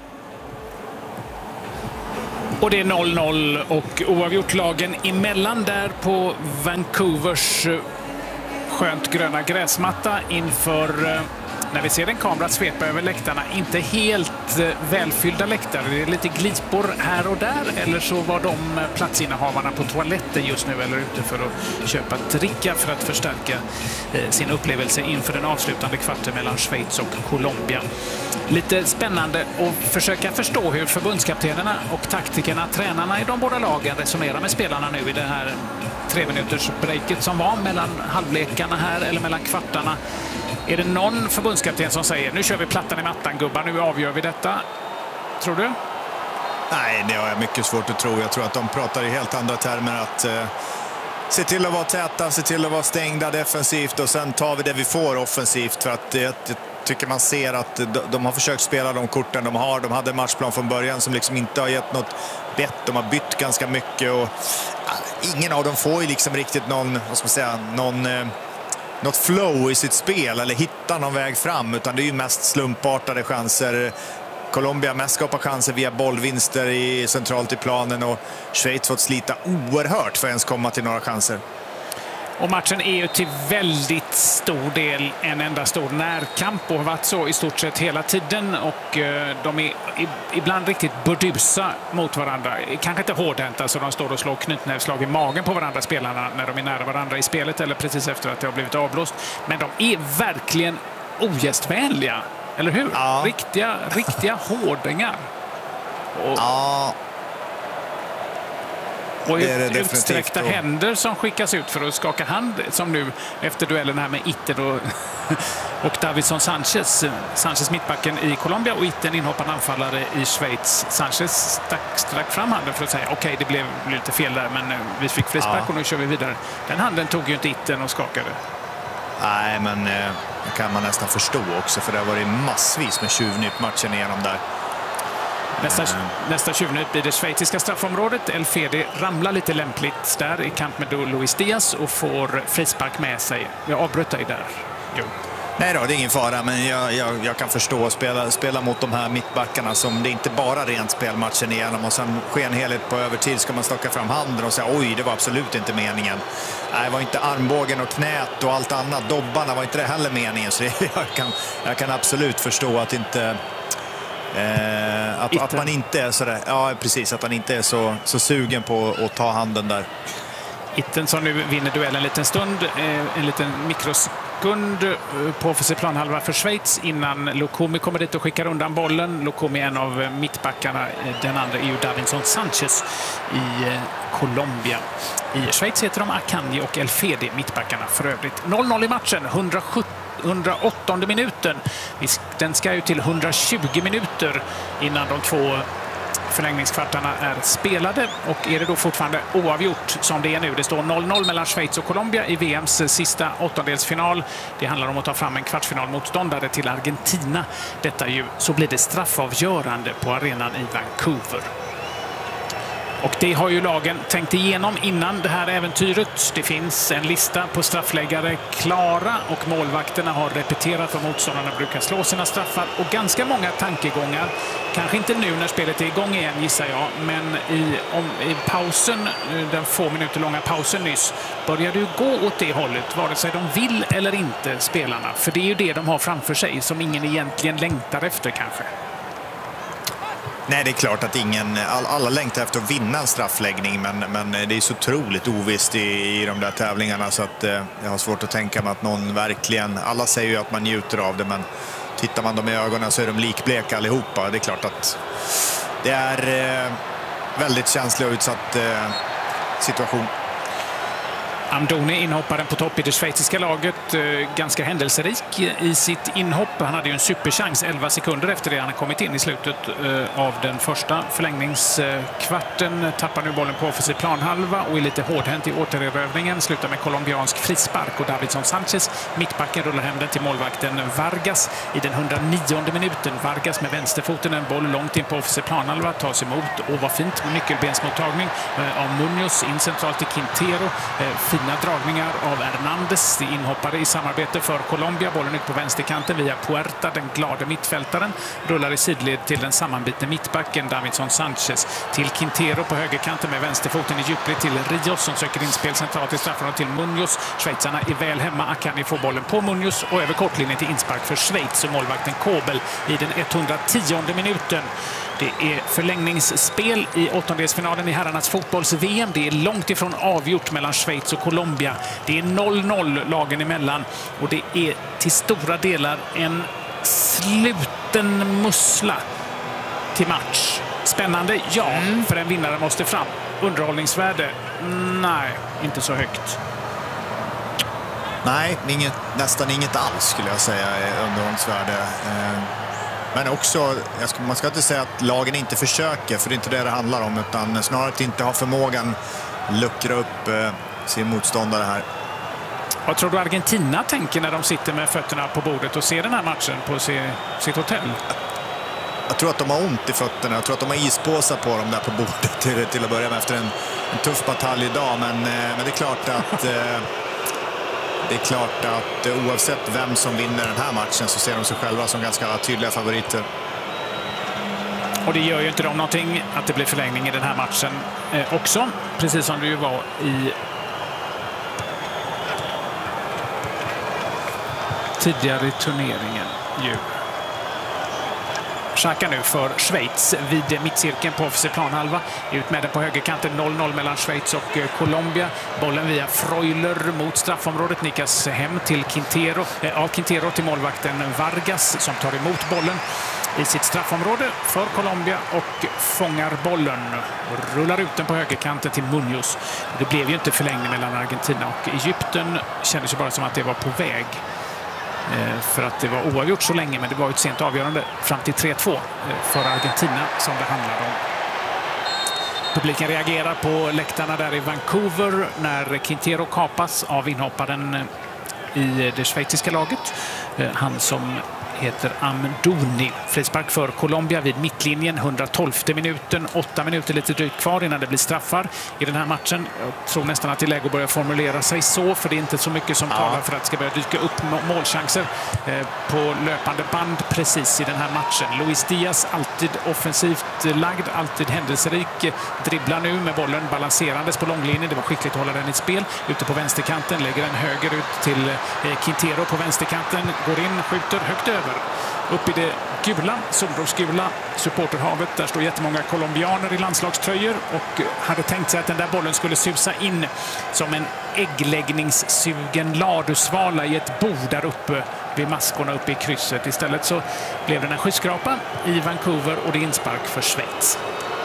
Och det är noll noll och oavgjort lagen emellan där på Vancouvers skönt gröna gräsmatta inför, när vi ser en kamera svepa över läktarna, inte helt välfyllda läktare. Det är lite glipor här och där, eller så var de platsinnehavarna på toaletten just nu eller ute för att köpa dricka för att förstärka sin upplevelse inför den avslutande kvarten mellan Schweiz och Colombia. Lite spännande att försöka förstå hur förbundskaptenerna och taktikerna, tränarna i de båda lagen resonerar med spelarna nu i det här tre minuters breaket som var mellan halvlekarna här eller mellan kvartarna. Är det någon förbundskapten som säger nu kör vi plattan i mattan gubbar, nu avgör vi detta? Tror du? Nej, det har jag mycket svårt att tro. Jag tror att de pratar i helt andra termer. Att eh, se till att vara täta, se till att vara stängda defensivt och sen tar vi det vi får offensivt. För att jag, jag tycker man ser att de, de har försökt spela de korten de har. De hade en matchplan från början som liksom inte har gett något bett. De har bytt ganska mycket och äh, ingen av dem får ju liksom riktigt någon, vad ska man säga, någon... Eh, något flow i sitt spel eller hitta någon väg fram, utan det är ju mest slumpartade chanser. Colombia mest skapar chanser via bollvinster i centralt i planen och Schweiz fått slita oerhört för att ens komma till några chanser. Och matchen är ju till väldigt stor del en enda stor närkamp och har varit så i stort sett hela tiden och de är ibland riktigt burdusa mot varandra. Kanske inte hårdhänta så de står och slår knytnävslag i magen på varandra spelarna när de är nära varandra i spelet eller precis efter att det har blivit avblåst. Men de är verkligen ogästvänliga, eller hur? Ja. Riktiga, riktiga hårdingar. Och... Ja. Och utsträckta händer som skickas ut för att skaka hand, som nu efter duellen här med Itten och, och Davinson Sanchez. Sanchez mittbacken i Colombia och Itten inhoppande anfallare i Schweiz. Sanchez stack, stack fram handen för att säga okej, okay, det blev lite fel där men vi fick frispark ja. Och nu kör vi vidare. Den handen tog ju inte Itten och skakade. Nej, men eh, det kan man nästan förstå också för det har varit massvis med tjuvnyp matchen igenom där. Nästa, nästa tjuvnyp i det schweiziska straffområdet. El Fede ramlar lite lämpligt där i kamp med Luis Diaz och får frispark med sig. Jag avbröt dig där. Jo. Nej då, det är ingen fara, men jag, jag, jag kan förstå att spela, spela mot de här mittbackarna som det inte bara rent spelmatchen igenom och sen skenheligt på övertid ska man stocka fram handen och säga oj, det var absolut inte meningen. Nej, det var inte armbågen och knät och allt annat. Dobbarna var inte det heller meningen, så det, jag, kan, jag kan absolut förstå att inte... Eh, att, att man inte är så där, ja precis, att han inte är så, så sugen på att ta handen där. Itten som nu vinner duellen en liten stund, eh, en liten mikrosekund eh, på offensiv planhalva för Schweiz innan Lukumi kommer dit och skickar undan bollen. Lukumi är en av mittbackarna, den andra är ju Davinson Sanchez i eh, Colombia. I Schweiz heter de Akanji och El Fede, mittbackarna för övrigt. noll noll i matchen, hundrasjuttio hundraåttonde minuten. Den ska ju till hundratjugo minuter innan de två förlängningskvartarna är spelade. Och är det då fortfarande oavgjort som det är nu. Det står noll noll mellan Schweiz och Colombia i V M:s sista åttondelsfinal. Det handlar om att ta fram en kvartsfinalmotståndare till Argentina. Detta ju, så blir det straffavgörande på arenan i Vancouver. Och det har ju lagen tänkt igenom innan det här äventyret. Det finns en lista på straffläggare klara och målvakterna har repeterat vad motståndarna brukar slå sina straffar. Och ganska många tankegångar, kanske inte nu när spelet är igång igen gissar jag, men i, om, i pausen, den få minuter långa pausen nyss, börjar du gå åt det hållet, vare sig de vill eller inte spelarna. För det är ju det de har framför sig som ingen egentligen längtar efter kanske. Nej, det är klart att ingen, all, alla längtar efter att vinna en straffläggning, men, men det är så otroligt ovisst i, i de där tävlingarna så att eh, jag har svårt att tänka mig att någon verkligen, alla säger ju att man njuter av det, men tittar man dem i ögonen så är de likbleka allihopa. Det är klart att det är eh, väldigt känslig och utsatt eh, situation. Amdouni, inhopparen på topp i det schweiziska laget, ganska händelserik i sitt inhopp. Han hade ju en superchans elva sekunder efter det han kommit in i slutet av den första förlängningskvarten. Tappar nu bollen på offensiv planhalva och är lite hårdhänt i återerövringen. Slutar med colombiansk frispark och Davinson Sanchez, mittbacken, rullar hem den till målvakten Vargas i den hundranionde minuten. Vargas med vänsterfoten, en boll långt in på offensiv planhalva, tas emot och var fint med nyckelbensmottagning av Munoz in centralt till Quintero. Fina dragningar av Hernandez, inhoppare i samarbete för Colombia. Bollen ut på vänsterkanten via Puerta, den glada mittfältaren. Rullar i sidled till den sammanbitne mittbacken Davinson Sanchez. Till Quintero på högerkanten med vänsterfoten i djupled till Rios som söker inspel centralt i straffen till Munoz. Schweizarna är väl hemma. Akanji får bollen på Munoz och över kortlinjen till inspark för Schweiz och målvakten Kobel i den etthundrationde minuten. Det är förlängningsspel i åttondelsfinalen i herrarnas fotbolls-V M. Det är långt ifrån avgjort mellan Schweiz och Colombia. Det är noll noll lagen emellan och det är till stora delar en sluten mussla till match. Spännande, ja, mm. för en vinnare måste fram. Underhållningsvärde? Nej, inte så högt. Nej, inget, nästan inget alls skulle jag säga underhållningsvärde. Eh... Men också, man ska inte säga att lagen inte försöker, för det är inte det det handlar om, utan snarare att inte ha förmågan luckra upp eh, sin motståndare här. Vad tror du Argentina tänker när de sitter med fötterna på bordet och ser den här matchen på sitt hotell? Jag tror att de har ont i fötterna. Jag tror att de har ispåsar på dem där på bordet till, till att börja med efter en, en tuff batalj idag. Men, eh, men det är klart att... Eh, Det är klart att oavsett vem som vinner den här matchen så ser de sig själva som ganska tydliga favoriter. Och det gör ju inte de någonting att det blir förlängning i den här matchen eh, också. Precis som det ju var i tidigare i turneringen. Ju. Xhaka nu för Schweiz vid mittcirkeln på offensiv planhalva. Ut med den på högerkanten, noll noll mellan Schweiz och Colombia. Bollen via Freuler mot straffområdet, nickas hem till Quintero, eh, av Quintero till målvakten Vargas som tar emot bollen i sitt straffområde för Colombia och fångar bollen. Rullar ut den på högerkanten till Munoz. Det blev ju inte förlängning mellan Argentina och Egypten. Kändes ju bara som att det var på väg. För att det var oavgjort så länge, men det var ett sent avgörande fram till tre två för Argentina som det handlar om. Publiken reagerar på läktarna där i Vancouver när Quintero kapas av inhopparen i det schweiziska laget. Han som heter Amdouni. Frispark för Colombia vid mittlinjen, hundratolfte minuten. Åtta minuter lite drygt kvar innan det blir straffar i den här matchen. Jag tror nästan att det är läge att börja formulera sig så, för det är inte så mycket som ja. talar för att det ska börja dyka upp målchanser eh, på löpande band precis i den här matchen. Luis Diaz, alltid offensivt lagd, alltid händelserik. Dribblar nu med bollen balanserandes på långlinjen. Det var skickligt att hålla den i spel. Ute på vänsterkanten, lägger den höger ut till eh, Quintero på vänsterkanten. Går in, skjuter högt över. Upp i det gula, solrosgula supporterhavet. Där står jättemånga colombianer i landslagströjor och hade tänkt sig att den där bollen skulle susa in som en äggläggningssugen ladusvala i ett bo där uppe vid maskorna uppe i krysset. Istället så blev det en skyskrapa i Vancouver och det är inspark för Schweiz.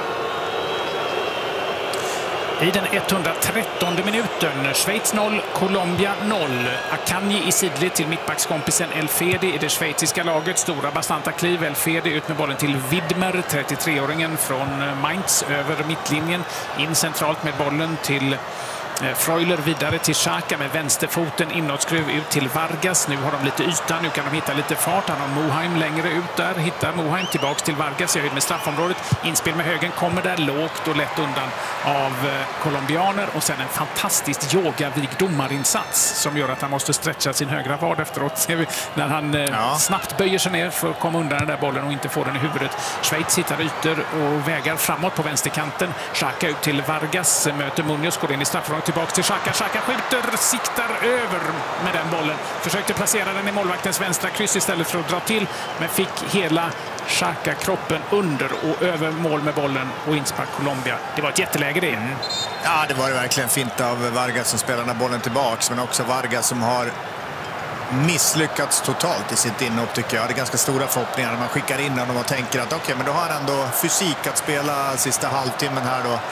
I den etthundratrettonde minuten, Schweiz noll, Colombia noll. Akanji i sidled till mittbackskompisen El Fedi i det schweiziska laget. Stora bastanta kliv, El Fedi ut med bollen till Widmer, trettiotre-åringen från Mainz över mittlinjen. In centralt med bollen till Freuler, vidare till Xhaka med vänsterfoten, inåtskruv ut till Vargas. Nu har de lite yta, nu kan de hitta lite fart. Han har Moheim längre ut där, hittar Moheim tillbaks till Vargas. Jag är med straffområdet, inspel med högen, kommer där lågt och lätt undan av colombianer. Och sen en fantastiskt yogavig domarinsats som gör att han måste stretcha sin högra vad efteråt. Ser vi när han ja. snabbt böjer sig ner för att komma undan den där bollen och inte få den i huvudet. Schweiz hittar ytor och vägar framåt på vänsterkanten. Xhaka ut till Vargas, möter Munoz, går in i straffområdet. tillbaka till Xhaka. Xhaka skjuter, siktar över med den bollen. Försökte placera den i målvaktens vänstra kryss istället för att dra till. Men fick hela Xhaka kroppen under och över mål med bollen och inspark Colombia. Det var ett jätteläge det. Mm. Ja, det var det verkligen fint av Vargas som spelar den bollen tillbaks. Men också Vargas som har misslyckats totalt i sitt inhopp, tycker jag. Det är ganska stora förhoppningar när man skickar in honom och tänker att okej, okay, men då har han ändå fysik att spela sista halvtimmen här då.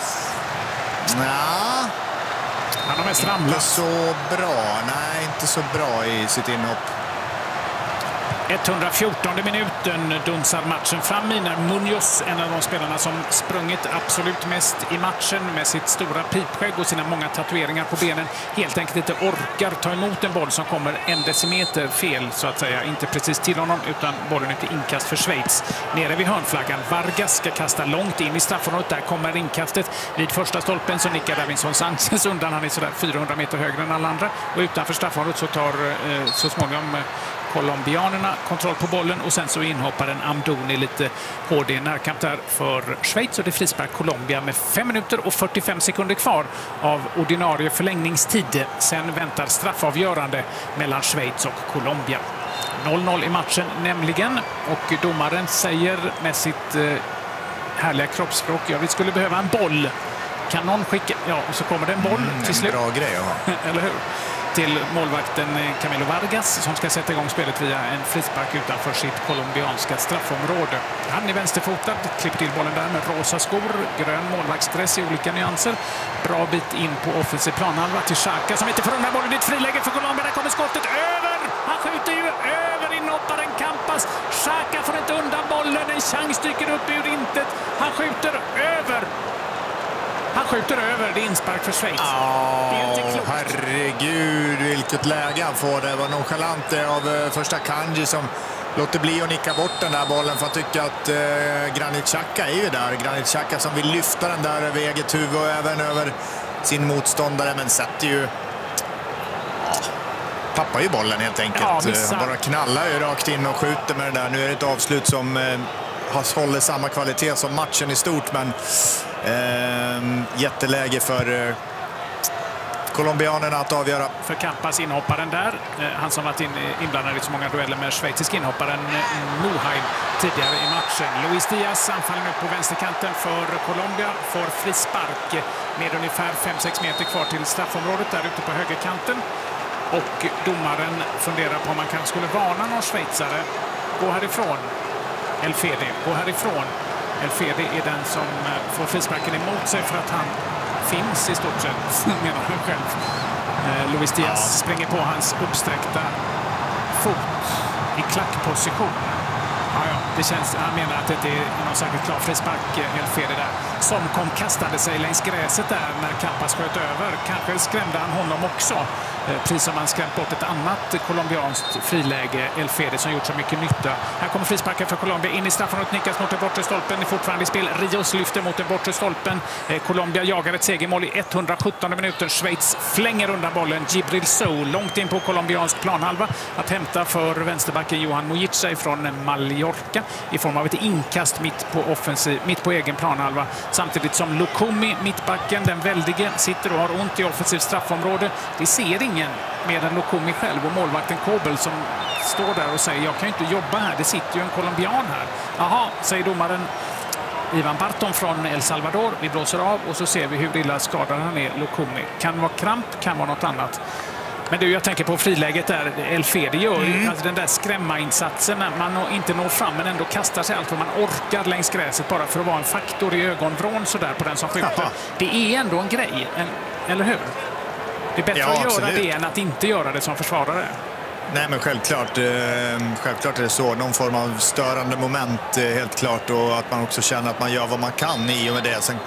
Ja, han har mest ramlat. Inte så bra. Nej, inte så bra i sitt inhopp. etthundrafjortonde minuten dunsar matchen fram när Munoz, en av de spelarna som sprungit absolut mest i matchen med sitt stora pipskägg och sina många tatueringar på benen, helt enkelt inte orkar ta emot en boll som kommer en decimeter fel, så att säga. Inte precis till honom, utan bollen är till inkast för Schweiz. Nere vid hörnflaggan. Vargas ska kasta långt in i straffområdet. Där kommer inkastet. Vid första stolpen så nickar Davinson Sanchez undan. Han är sådär fyrahundra meter högre än alla andra. Och utanför straffområdet så tar eh, så småningom eh, colombianerna kontroll på bollen och sen så inhopparen Amdouni lite hård i närkamp där för Schweiz, och det frispark Colombia med fem minuter och fyrtiofem sekunder kvar av ordinarie förlängningstid. Sen väntar straffavgörande mellan Schweiz och Colombia. noll noll i matchen nämligen, och domaren säger med sitt eh, härliga kroppsspråk, ja, vi skulle behöva en boll. Kan någon skicka? Ja, och så kommer det en boll mm, till slut. Bra grej, ja. Eller hur? Till målvakten Camilo Vargas som ska sätta igång spelet via en frispark utanför sitt colombianska straffområde. Han är vänsterfotad, klipper till bollen där med rosa skor, grön målvaktsdress i olika nyanser. Bra bit in på offensiv planhalva till Xhaka som inte får undan bollen. Det är ett friläge för Colombia. Där kommer skottet över. Han skjuter ju över inhopparen Campas. Xhaka får inte undan bollen. En chans dyker upp ur intet. Han skjuter över. Han skjuter över, det är inspark för Schweiz. Oh, det är inte klokt. Herregud, vilket läge han får. Det var nonchalant av första Kanji som låter bli att nicka bort den där bollen för att tycka att eh, Granit Xhaka är ju där. Granit Xhaka som vill lyfta den där över eget huvud och även över sin motståndare, men sätter ju... Ja, tappar ju bollen helt enkelt. Ja, han bara knallar ju rakt in och skjuter med den där. Nu är det ett avslut som eh, håller samma kvalitet som matchen i stort, men eh, jätteläge för eh, colombianerna att avgöra. För Campas inhopparen där, eh, han som varit in, inblandad i så många dueller med schweizisk inhopparen eh, Muheim tidigare i matchen. Luis Diaz anfaller nu på vänsterkanten för Colombia, får frispark med ungefär fem sex meter kvar till straffområdet där ute på högerkanten. Och domaren funderar på om man kanske skulle varna någon schweizare. Gå härifrån, El Fede, gå härifrån. El Fede är den som får frisparken emot sig för att han finns i stort sett, menar han själv. Eh, Luis Diaz ja. springer på hans uppsträckta fot i klackposition. Ja, ja, det känns, han menar att det inte är någon särskilt klar frispark, El Fede där. Som kom kastade sig längs gräset där när Campas sköt över. Kanske skrämde han honom också. Eh, precis som han skrämt bort ett annat colombianskt friläge, El Fede, som gjort så mycket nytta. Här kommer frisparken för Colombia in i straffområdet, nickas mot den bortre stolpen. Är fortfarande i spel. Rios lyfter mot den bortre stolpen. Eh, Colombia jagar ett segermål i etthundrasjuttonde minuten. Schweiz flänger undan bollen. Djibril Sow långt in på colombiansk planhalva att hämta för vänsterbacken Johan Mojica från Mallorca i form av ett inkast mitt på offensiv, mitt på egen planhalva. Samtidigt som Lukumi, mittbacken, den väldige, sitter och har ont i offensiv straffområde. Det ser ingen med en Lukumi själv, och målvakten Kobel som står där och säger jag kan ju inte jobba här, det sitter ju en colombian här. Jaha, säger domaren Ivan Barton från El Salvador. Vi blåser av och så ser vi hur illa skadad han är, Lukumi. Kan vara kramp, kan vara något annat. Men du, jag tänker på friläget där El Fede gör ju, mm. alltså den där skrämma-insatsen när man inte når fram men ändå kastar sig allt vad man orkar längs gräset bara för att vara en faktor i ögonvrån sådär på den som skjuter. Jaha. Det är ändå en grej, en, eller hur? Det är bättre ja, att göra absolut. det än att inte göra det som försvarare. Nej, men självklart, eh, självklart är det så. Någon form av störande moment eh, helt klart, och att man också känner att man gör vad man kan i och med det. Sen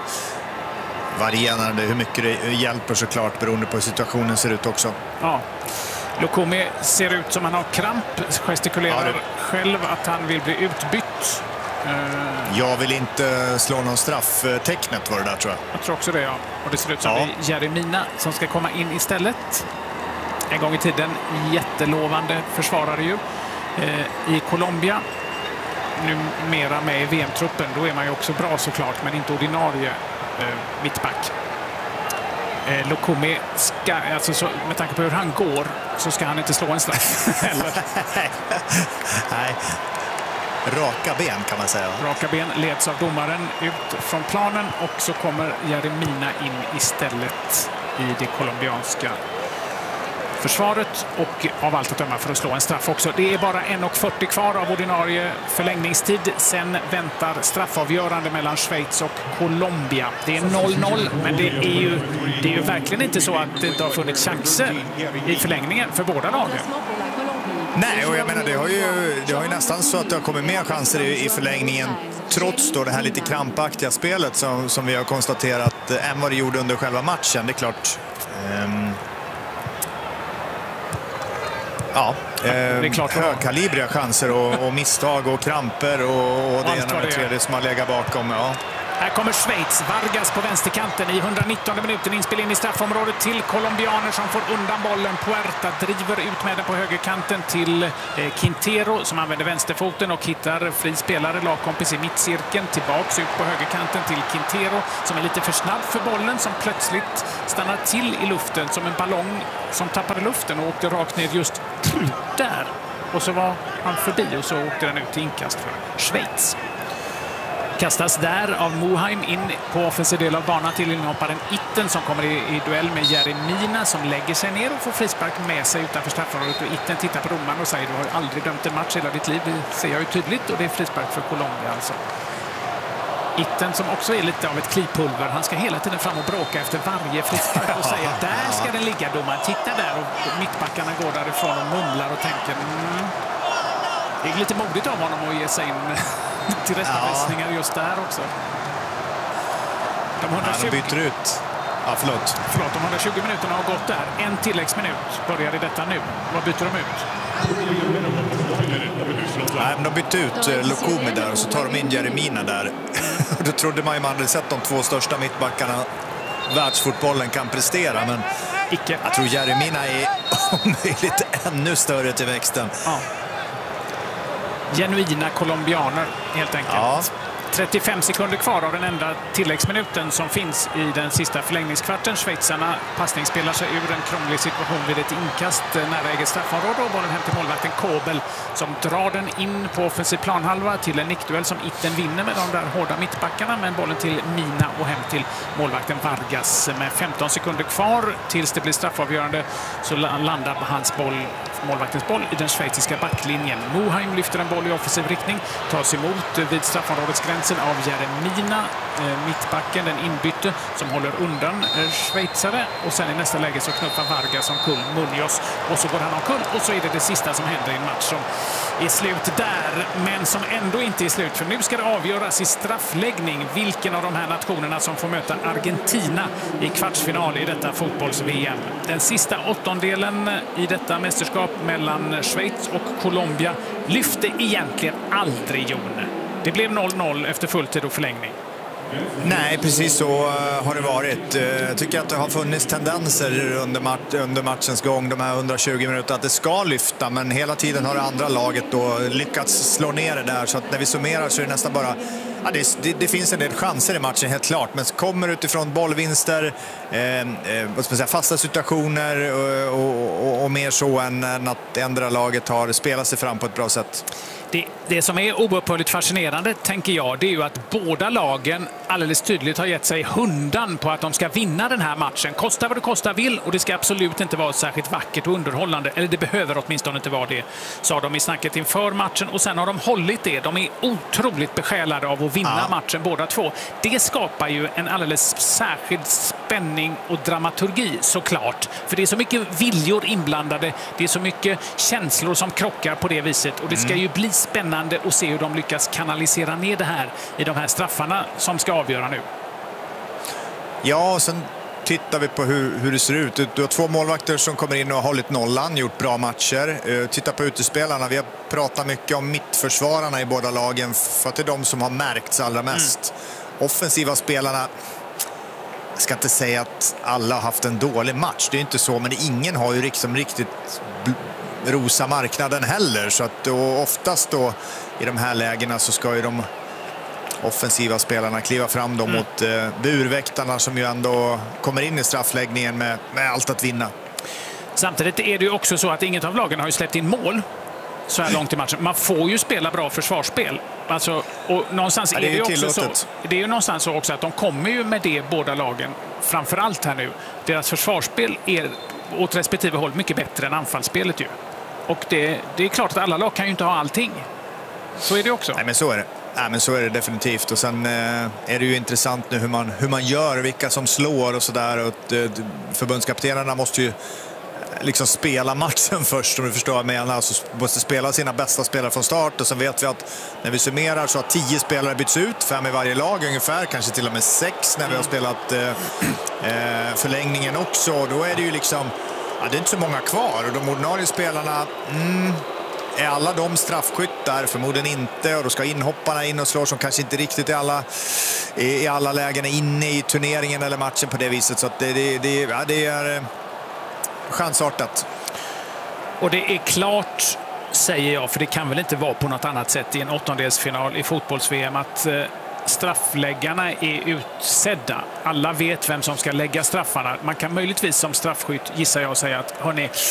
varierar det hur mycket det hjälper såklart beroende på hur situationen ser ut också. Ja. Lukumi ser ut som han har kramp, gestikulerar ja, det... själv att han vill bli utbytt. Uh... Jag vill inte slå någon strafftecknet var det där, tror jag. Jag tror också det, ja. Och det ser ut som ja. det är Jeremina som ska komma in istället. En gång i tiden jättelovande försvarare ju eh, i Colombia. Numera med i V M-truppen, då är man ju också bra såklart, men inte ordinarie eh, mittback. Eh, Lukumi ska, alltså så, med tanke på hur han går, så ska han inte slå en straff. Eller? Nej. Raka ben kan man säga. Raka ben leds av domaren ut från planen och så kommer Jeremina in istället i det colombianska försvaret och av allt att döma för att slå en straff också. Det är bara en och fyrtio kvar av ordinarie förlängningstid. Sen väntar straffavgörande mellan Schweiz och Colombia. Det är noll noll, men det är ju, det är ju verkligen inte så att det inte har funnits chanser i förlängningen för båda lagen. Nej, och jag menar, det har ju, det har ju nästan så att det har kommit mer chanser i, i förlängningen trots då det här lite krampaktiga spelet som, som vi har konstaterat än vad det gjorde under själva matchen. Det är klart... Um... Ja, eh, det är klart högkalibriga chanser och, och misstag och kramper och, och det ena med tredje som har legat bakom. Ja. Här kommer Schweiz, Vargas på vänsterkanten i hundranittonde minuten, inspel in i straffområdet till colombianer som får undan bollen. Puerta driver ut med den på högerkanten till eh, Quintero som använder vänsterfoten och hittar fri spelare, lagkompis i mittcirkeln, tillbaks ut på högerkanten till Quintero som är lite för snabb för bollen, som plötsligt stannar till i luften som en ballong som tappade luften och åkte rakt ner just där. Och så var han förbi och så åkte den ut till inkast för Schweiz. Kastas där av Moheim in på offensiv del av banan till inhopparen Itten som kommer i, i duell med Jeremina som lägger sig ner och får frispark med sig utanför straffområdet. Och Itten tittar på domaren och säger: du har ju aldrig dömt en match hela ditt liv. Det ser jag ju tydligt, och det är frispark för Colombia alltså. Itten som också är lite av ett klipulver. Han ska hela tiden fram och bråka efter varje frispark och säga: där ska den ligga, domaren. Titta där, och mittbackarna går därifrån och mumlar och tänker mm. Det är lite modigt av honom att ge sig in till restvässningar ja. just där också. De, hundratjugo... ja, de byter ut. Ja, förlåt. Förlåt, de hundratjugo minuterna har gått där. En tilläggsminut börjar i detta nu. Vad byter de ut? Nej, men de bytte ut Lukumi där och så tar de in Jeremina där. Då trodde man ju man hade sett de två största mittbackarna världsfotbollen kan prestera, men icke. Jag tror Jeremina är om möjligt ännu större till växten. Ja. Genuina colombianer helt enkelt. Ja. trettiofem sekunder kvar av den enda tilläggsminuten som finns i den sista förlängningskvarten. Schweizarna passningsspelar sig ur en krånglig situation vid ett inkast nära eget straffområde och bollen hem till målvakten Kobel som drar den in på offensiv planhalva till en nickduell som Itten vinner med de där hårda mittbackarna, men bollen till Mina och hem till målvakten Vargas. Med femton sekunder kvar tills det blir straffavgörande så landar hans boll, målvaktens boll, i den schweiziska backlinjen. Moheim lyfter en boll i offensiv riktning, tas emot vid straffområdets gräns av Jeremina, eh, mittbacken, den inbytte som håller undan eh, schweizare, och sen i nästa läge så knuffar Vargas som kull Munoz och så går han omkull, och så är det det sista som händer i en match som är slut där, men som ändå inte är slut, för nu ska det avgöras i straffläggning vilken av de här nationerna som får möta Argentina i kvartsfinal i detta fotbolls-V M. Den sista åttondelen i detta mästerskap mellan Schweiz och Colombia lyfte egentligen aldrig Jon. Det blev noll noll efter fulltid och förlängning. Nej, precis så har det varit. Jag tycker att det har funnits tendenser under, mat- under matchens gång, de här hundratjugo minuter, att det ska lyfta, men hela tiden har det andra laget då lyckats slå ner det där, så att när vi summerar så är det nästan bara... Ja, det, det, det finns en del chanser i matchen, helt klart, men kommer utifrån bollvinster, eh, eh, vad ska man säga, fasta situationer och, och, och, och mer så än, än att ändra laget har spelat sig fram på ett bra sätt. Det, det som är oupphörligt fascinerande, tänker jag, det är ju att båda lagen alldeles tydligt har gett sig hundan på att de ska vinna den här matchen. Kosta vad det kosta vill, och det ska absolut inte vara särskilt vackert och underhållande. Eller det behöver åtminstone inte vara det, sa de i snacket inför matchen. Och sen har de hållit det. De är otroligt besjälade av att vinna ja. matchen båda två. Det skapar ju en alldeles särskild spänning och dramaturgi, såklart. För det är så mycket viljor inblandade. Det är så mycket känslor som krockar på det viset. Och det ska ju bli spännande att se hur de lyckas kanalisera ner det här i de här straffarna som ska avgöra nu. Ja, och sen tittar vi på hur, hur det ser ut. Du har två målvakter som kommer in och har hållit nollan, gjort bra matcher. Uh, titta på utespelarna. Vi har pratat mycket om mittförsvararna i båda lagen, för att det är de som har märkts allra mest. Mm. Offensiva spelarna, jag ska inte säga att alla har haft en dålig match. Det är inte så, men ingen har ju liksom riktigt rosa marknaden heller, så att då, oftast då i de här lägena så ska ju de offensiva spelarna kliva fram då mm. mot eh, burväktarna som ju ändå kommer in i straffläggningen med, med allt att vinna. Samtidigt är det ju också så att inget av lagen har ju släppt in mål så här långt i matchen. Man får ju spela bra försvarsspel. Alltså, och någonstans ja, det är det ju också så. Det är ju någonstans så också att de kommer ju med det, båda lagen. Framförallt här nu. Deras försvarsspel är åt respektive håll mycket bättre än anfallsspelet ju. Och det, det är klart att alla lag kan ju inte ha allting. Så är det också. Nej, men så är det. Nej, men så är det definitivt. Och sen eh, är det ju intressant nu hur man, hur man gör, vilka som slår och sådär. Och eh, förbundskaptenerna måste ju liksom spela matchen först, om du förstår vad jag menar. Så måste spela sina bästa spelare från start. Och sen vet vi att när vi summerar så har tio spelare bytts ut, fem i varje lag ungefär, kanske till och med sex när vi har spelat eh, eh, förlängningen också. Och då är det ju liksom, ja, det är inte så många kvar. Och de ordinarie spelarna, mm, är alla de straffskyttar? Förmodligen inte. Och då ska inhopparna in och slå som kanske inte riktigt i alla, i alla lägen är inne i turneringen eller matchen på det viset. Så att det, det, det, ja, det är chansartat. Och det är klart, säger jag, för det kan väl inte vara på något annat sätt i en åttondelsfinal i fotbolls-V M att eh, straffläggarna är utsedda. Alla vet vem som ska lägga straffarna. Man kan möjligtvis som straffskytt, gissar jag, säga att hörni,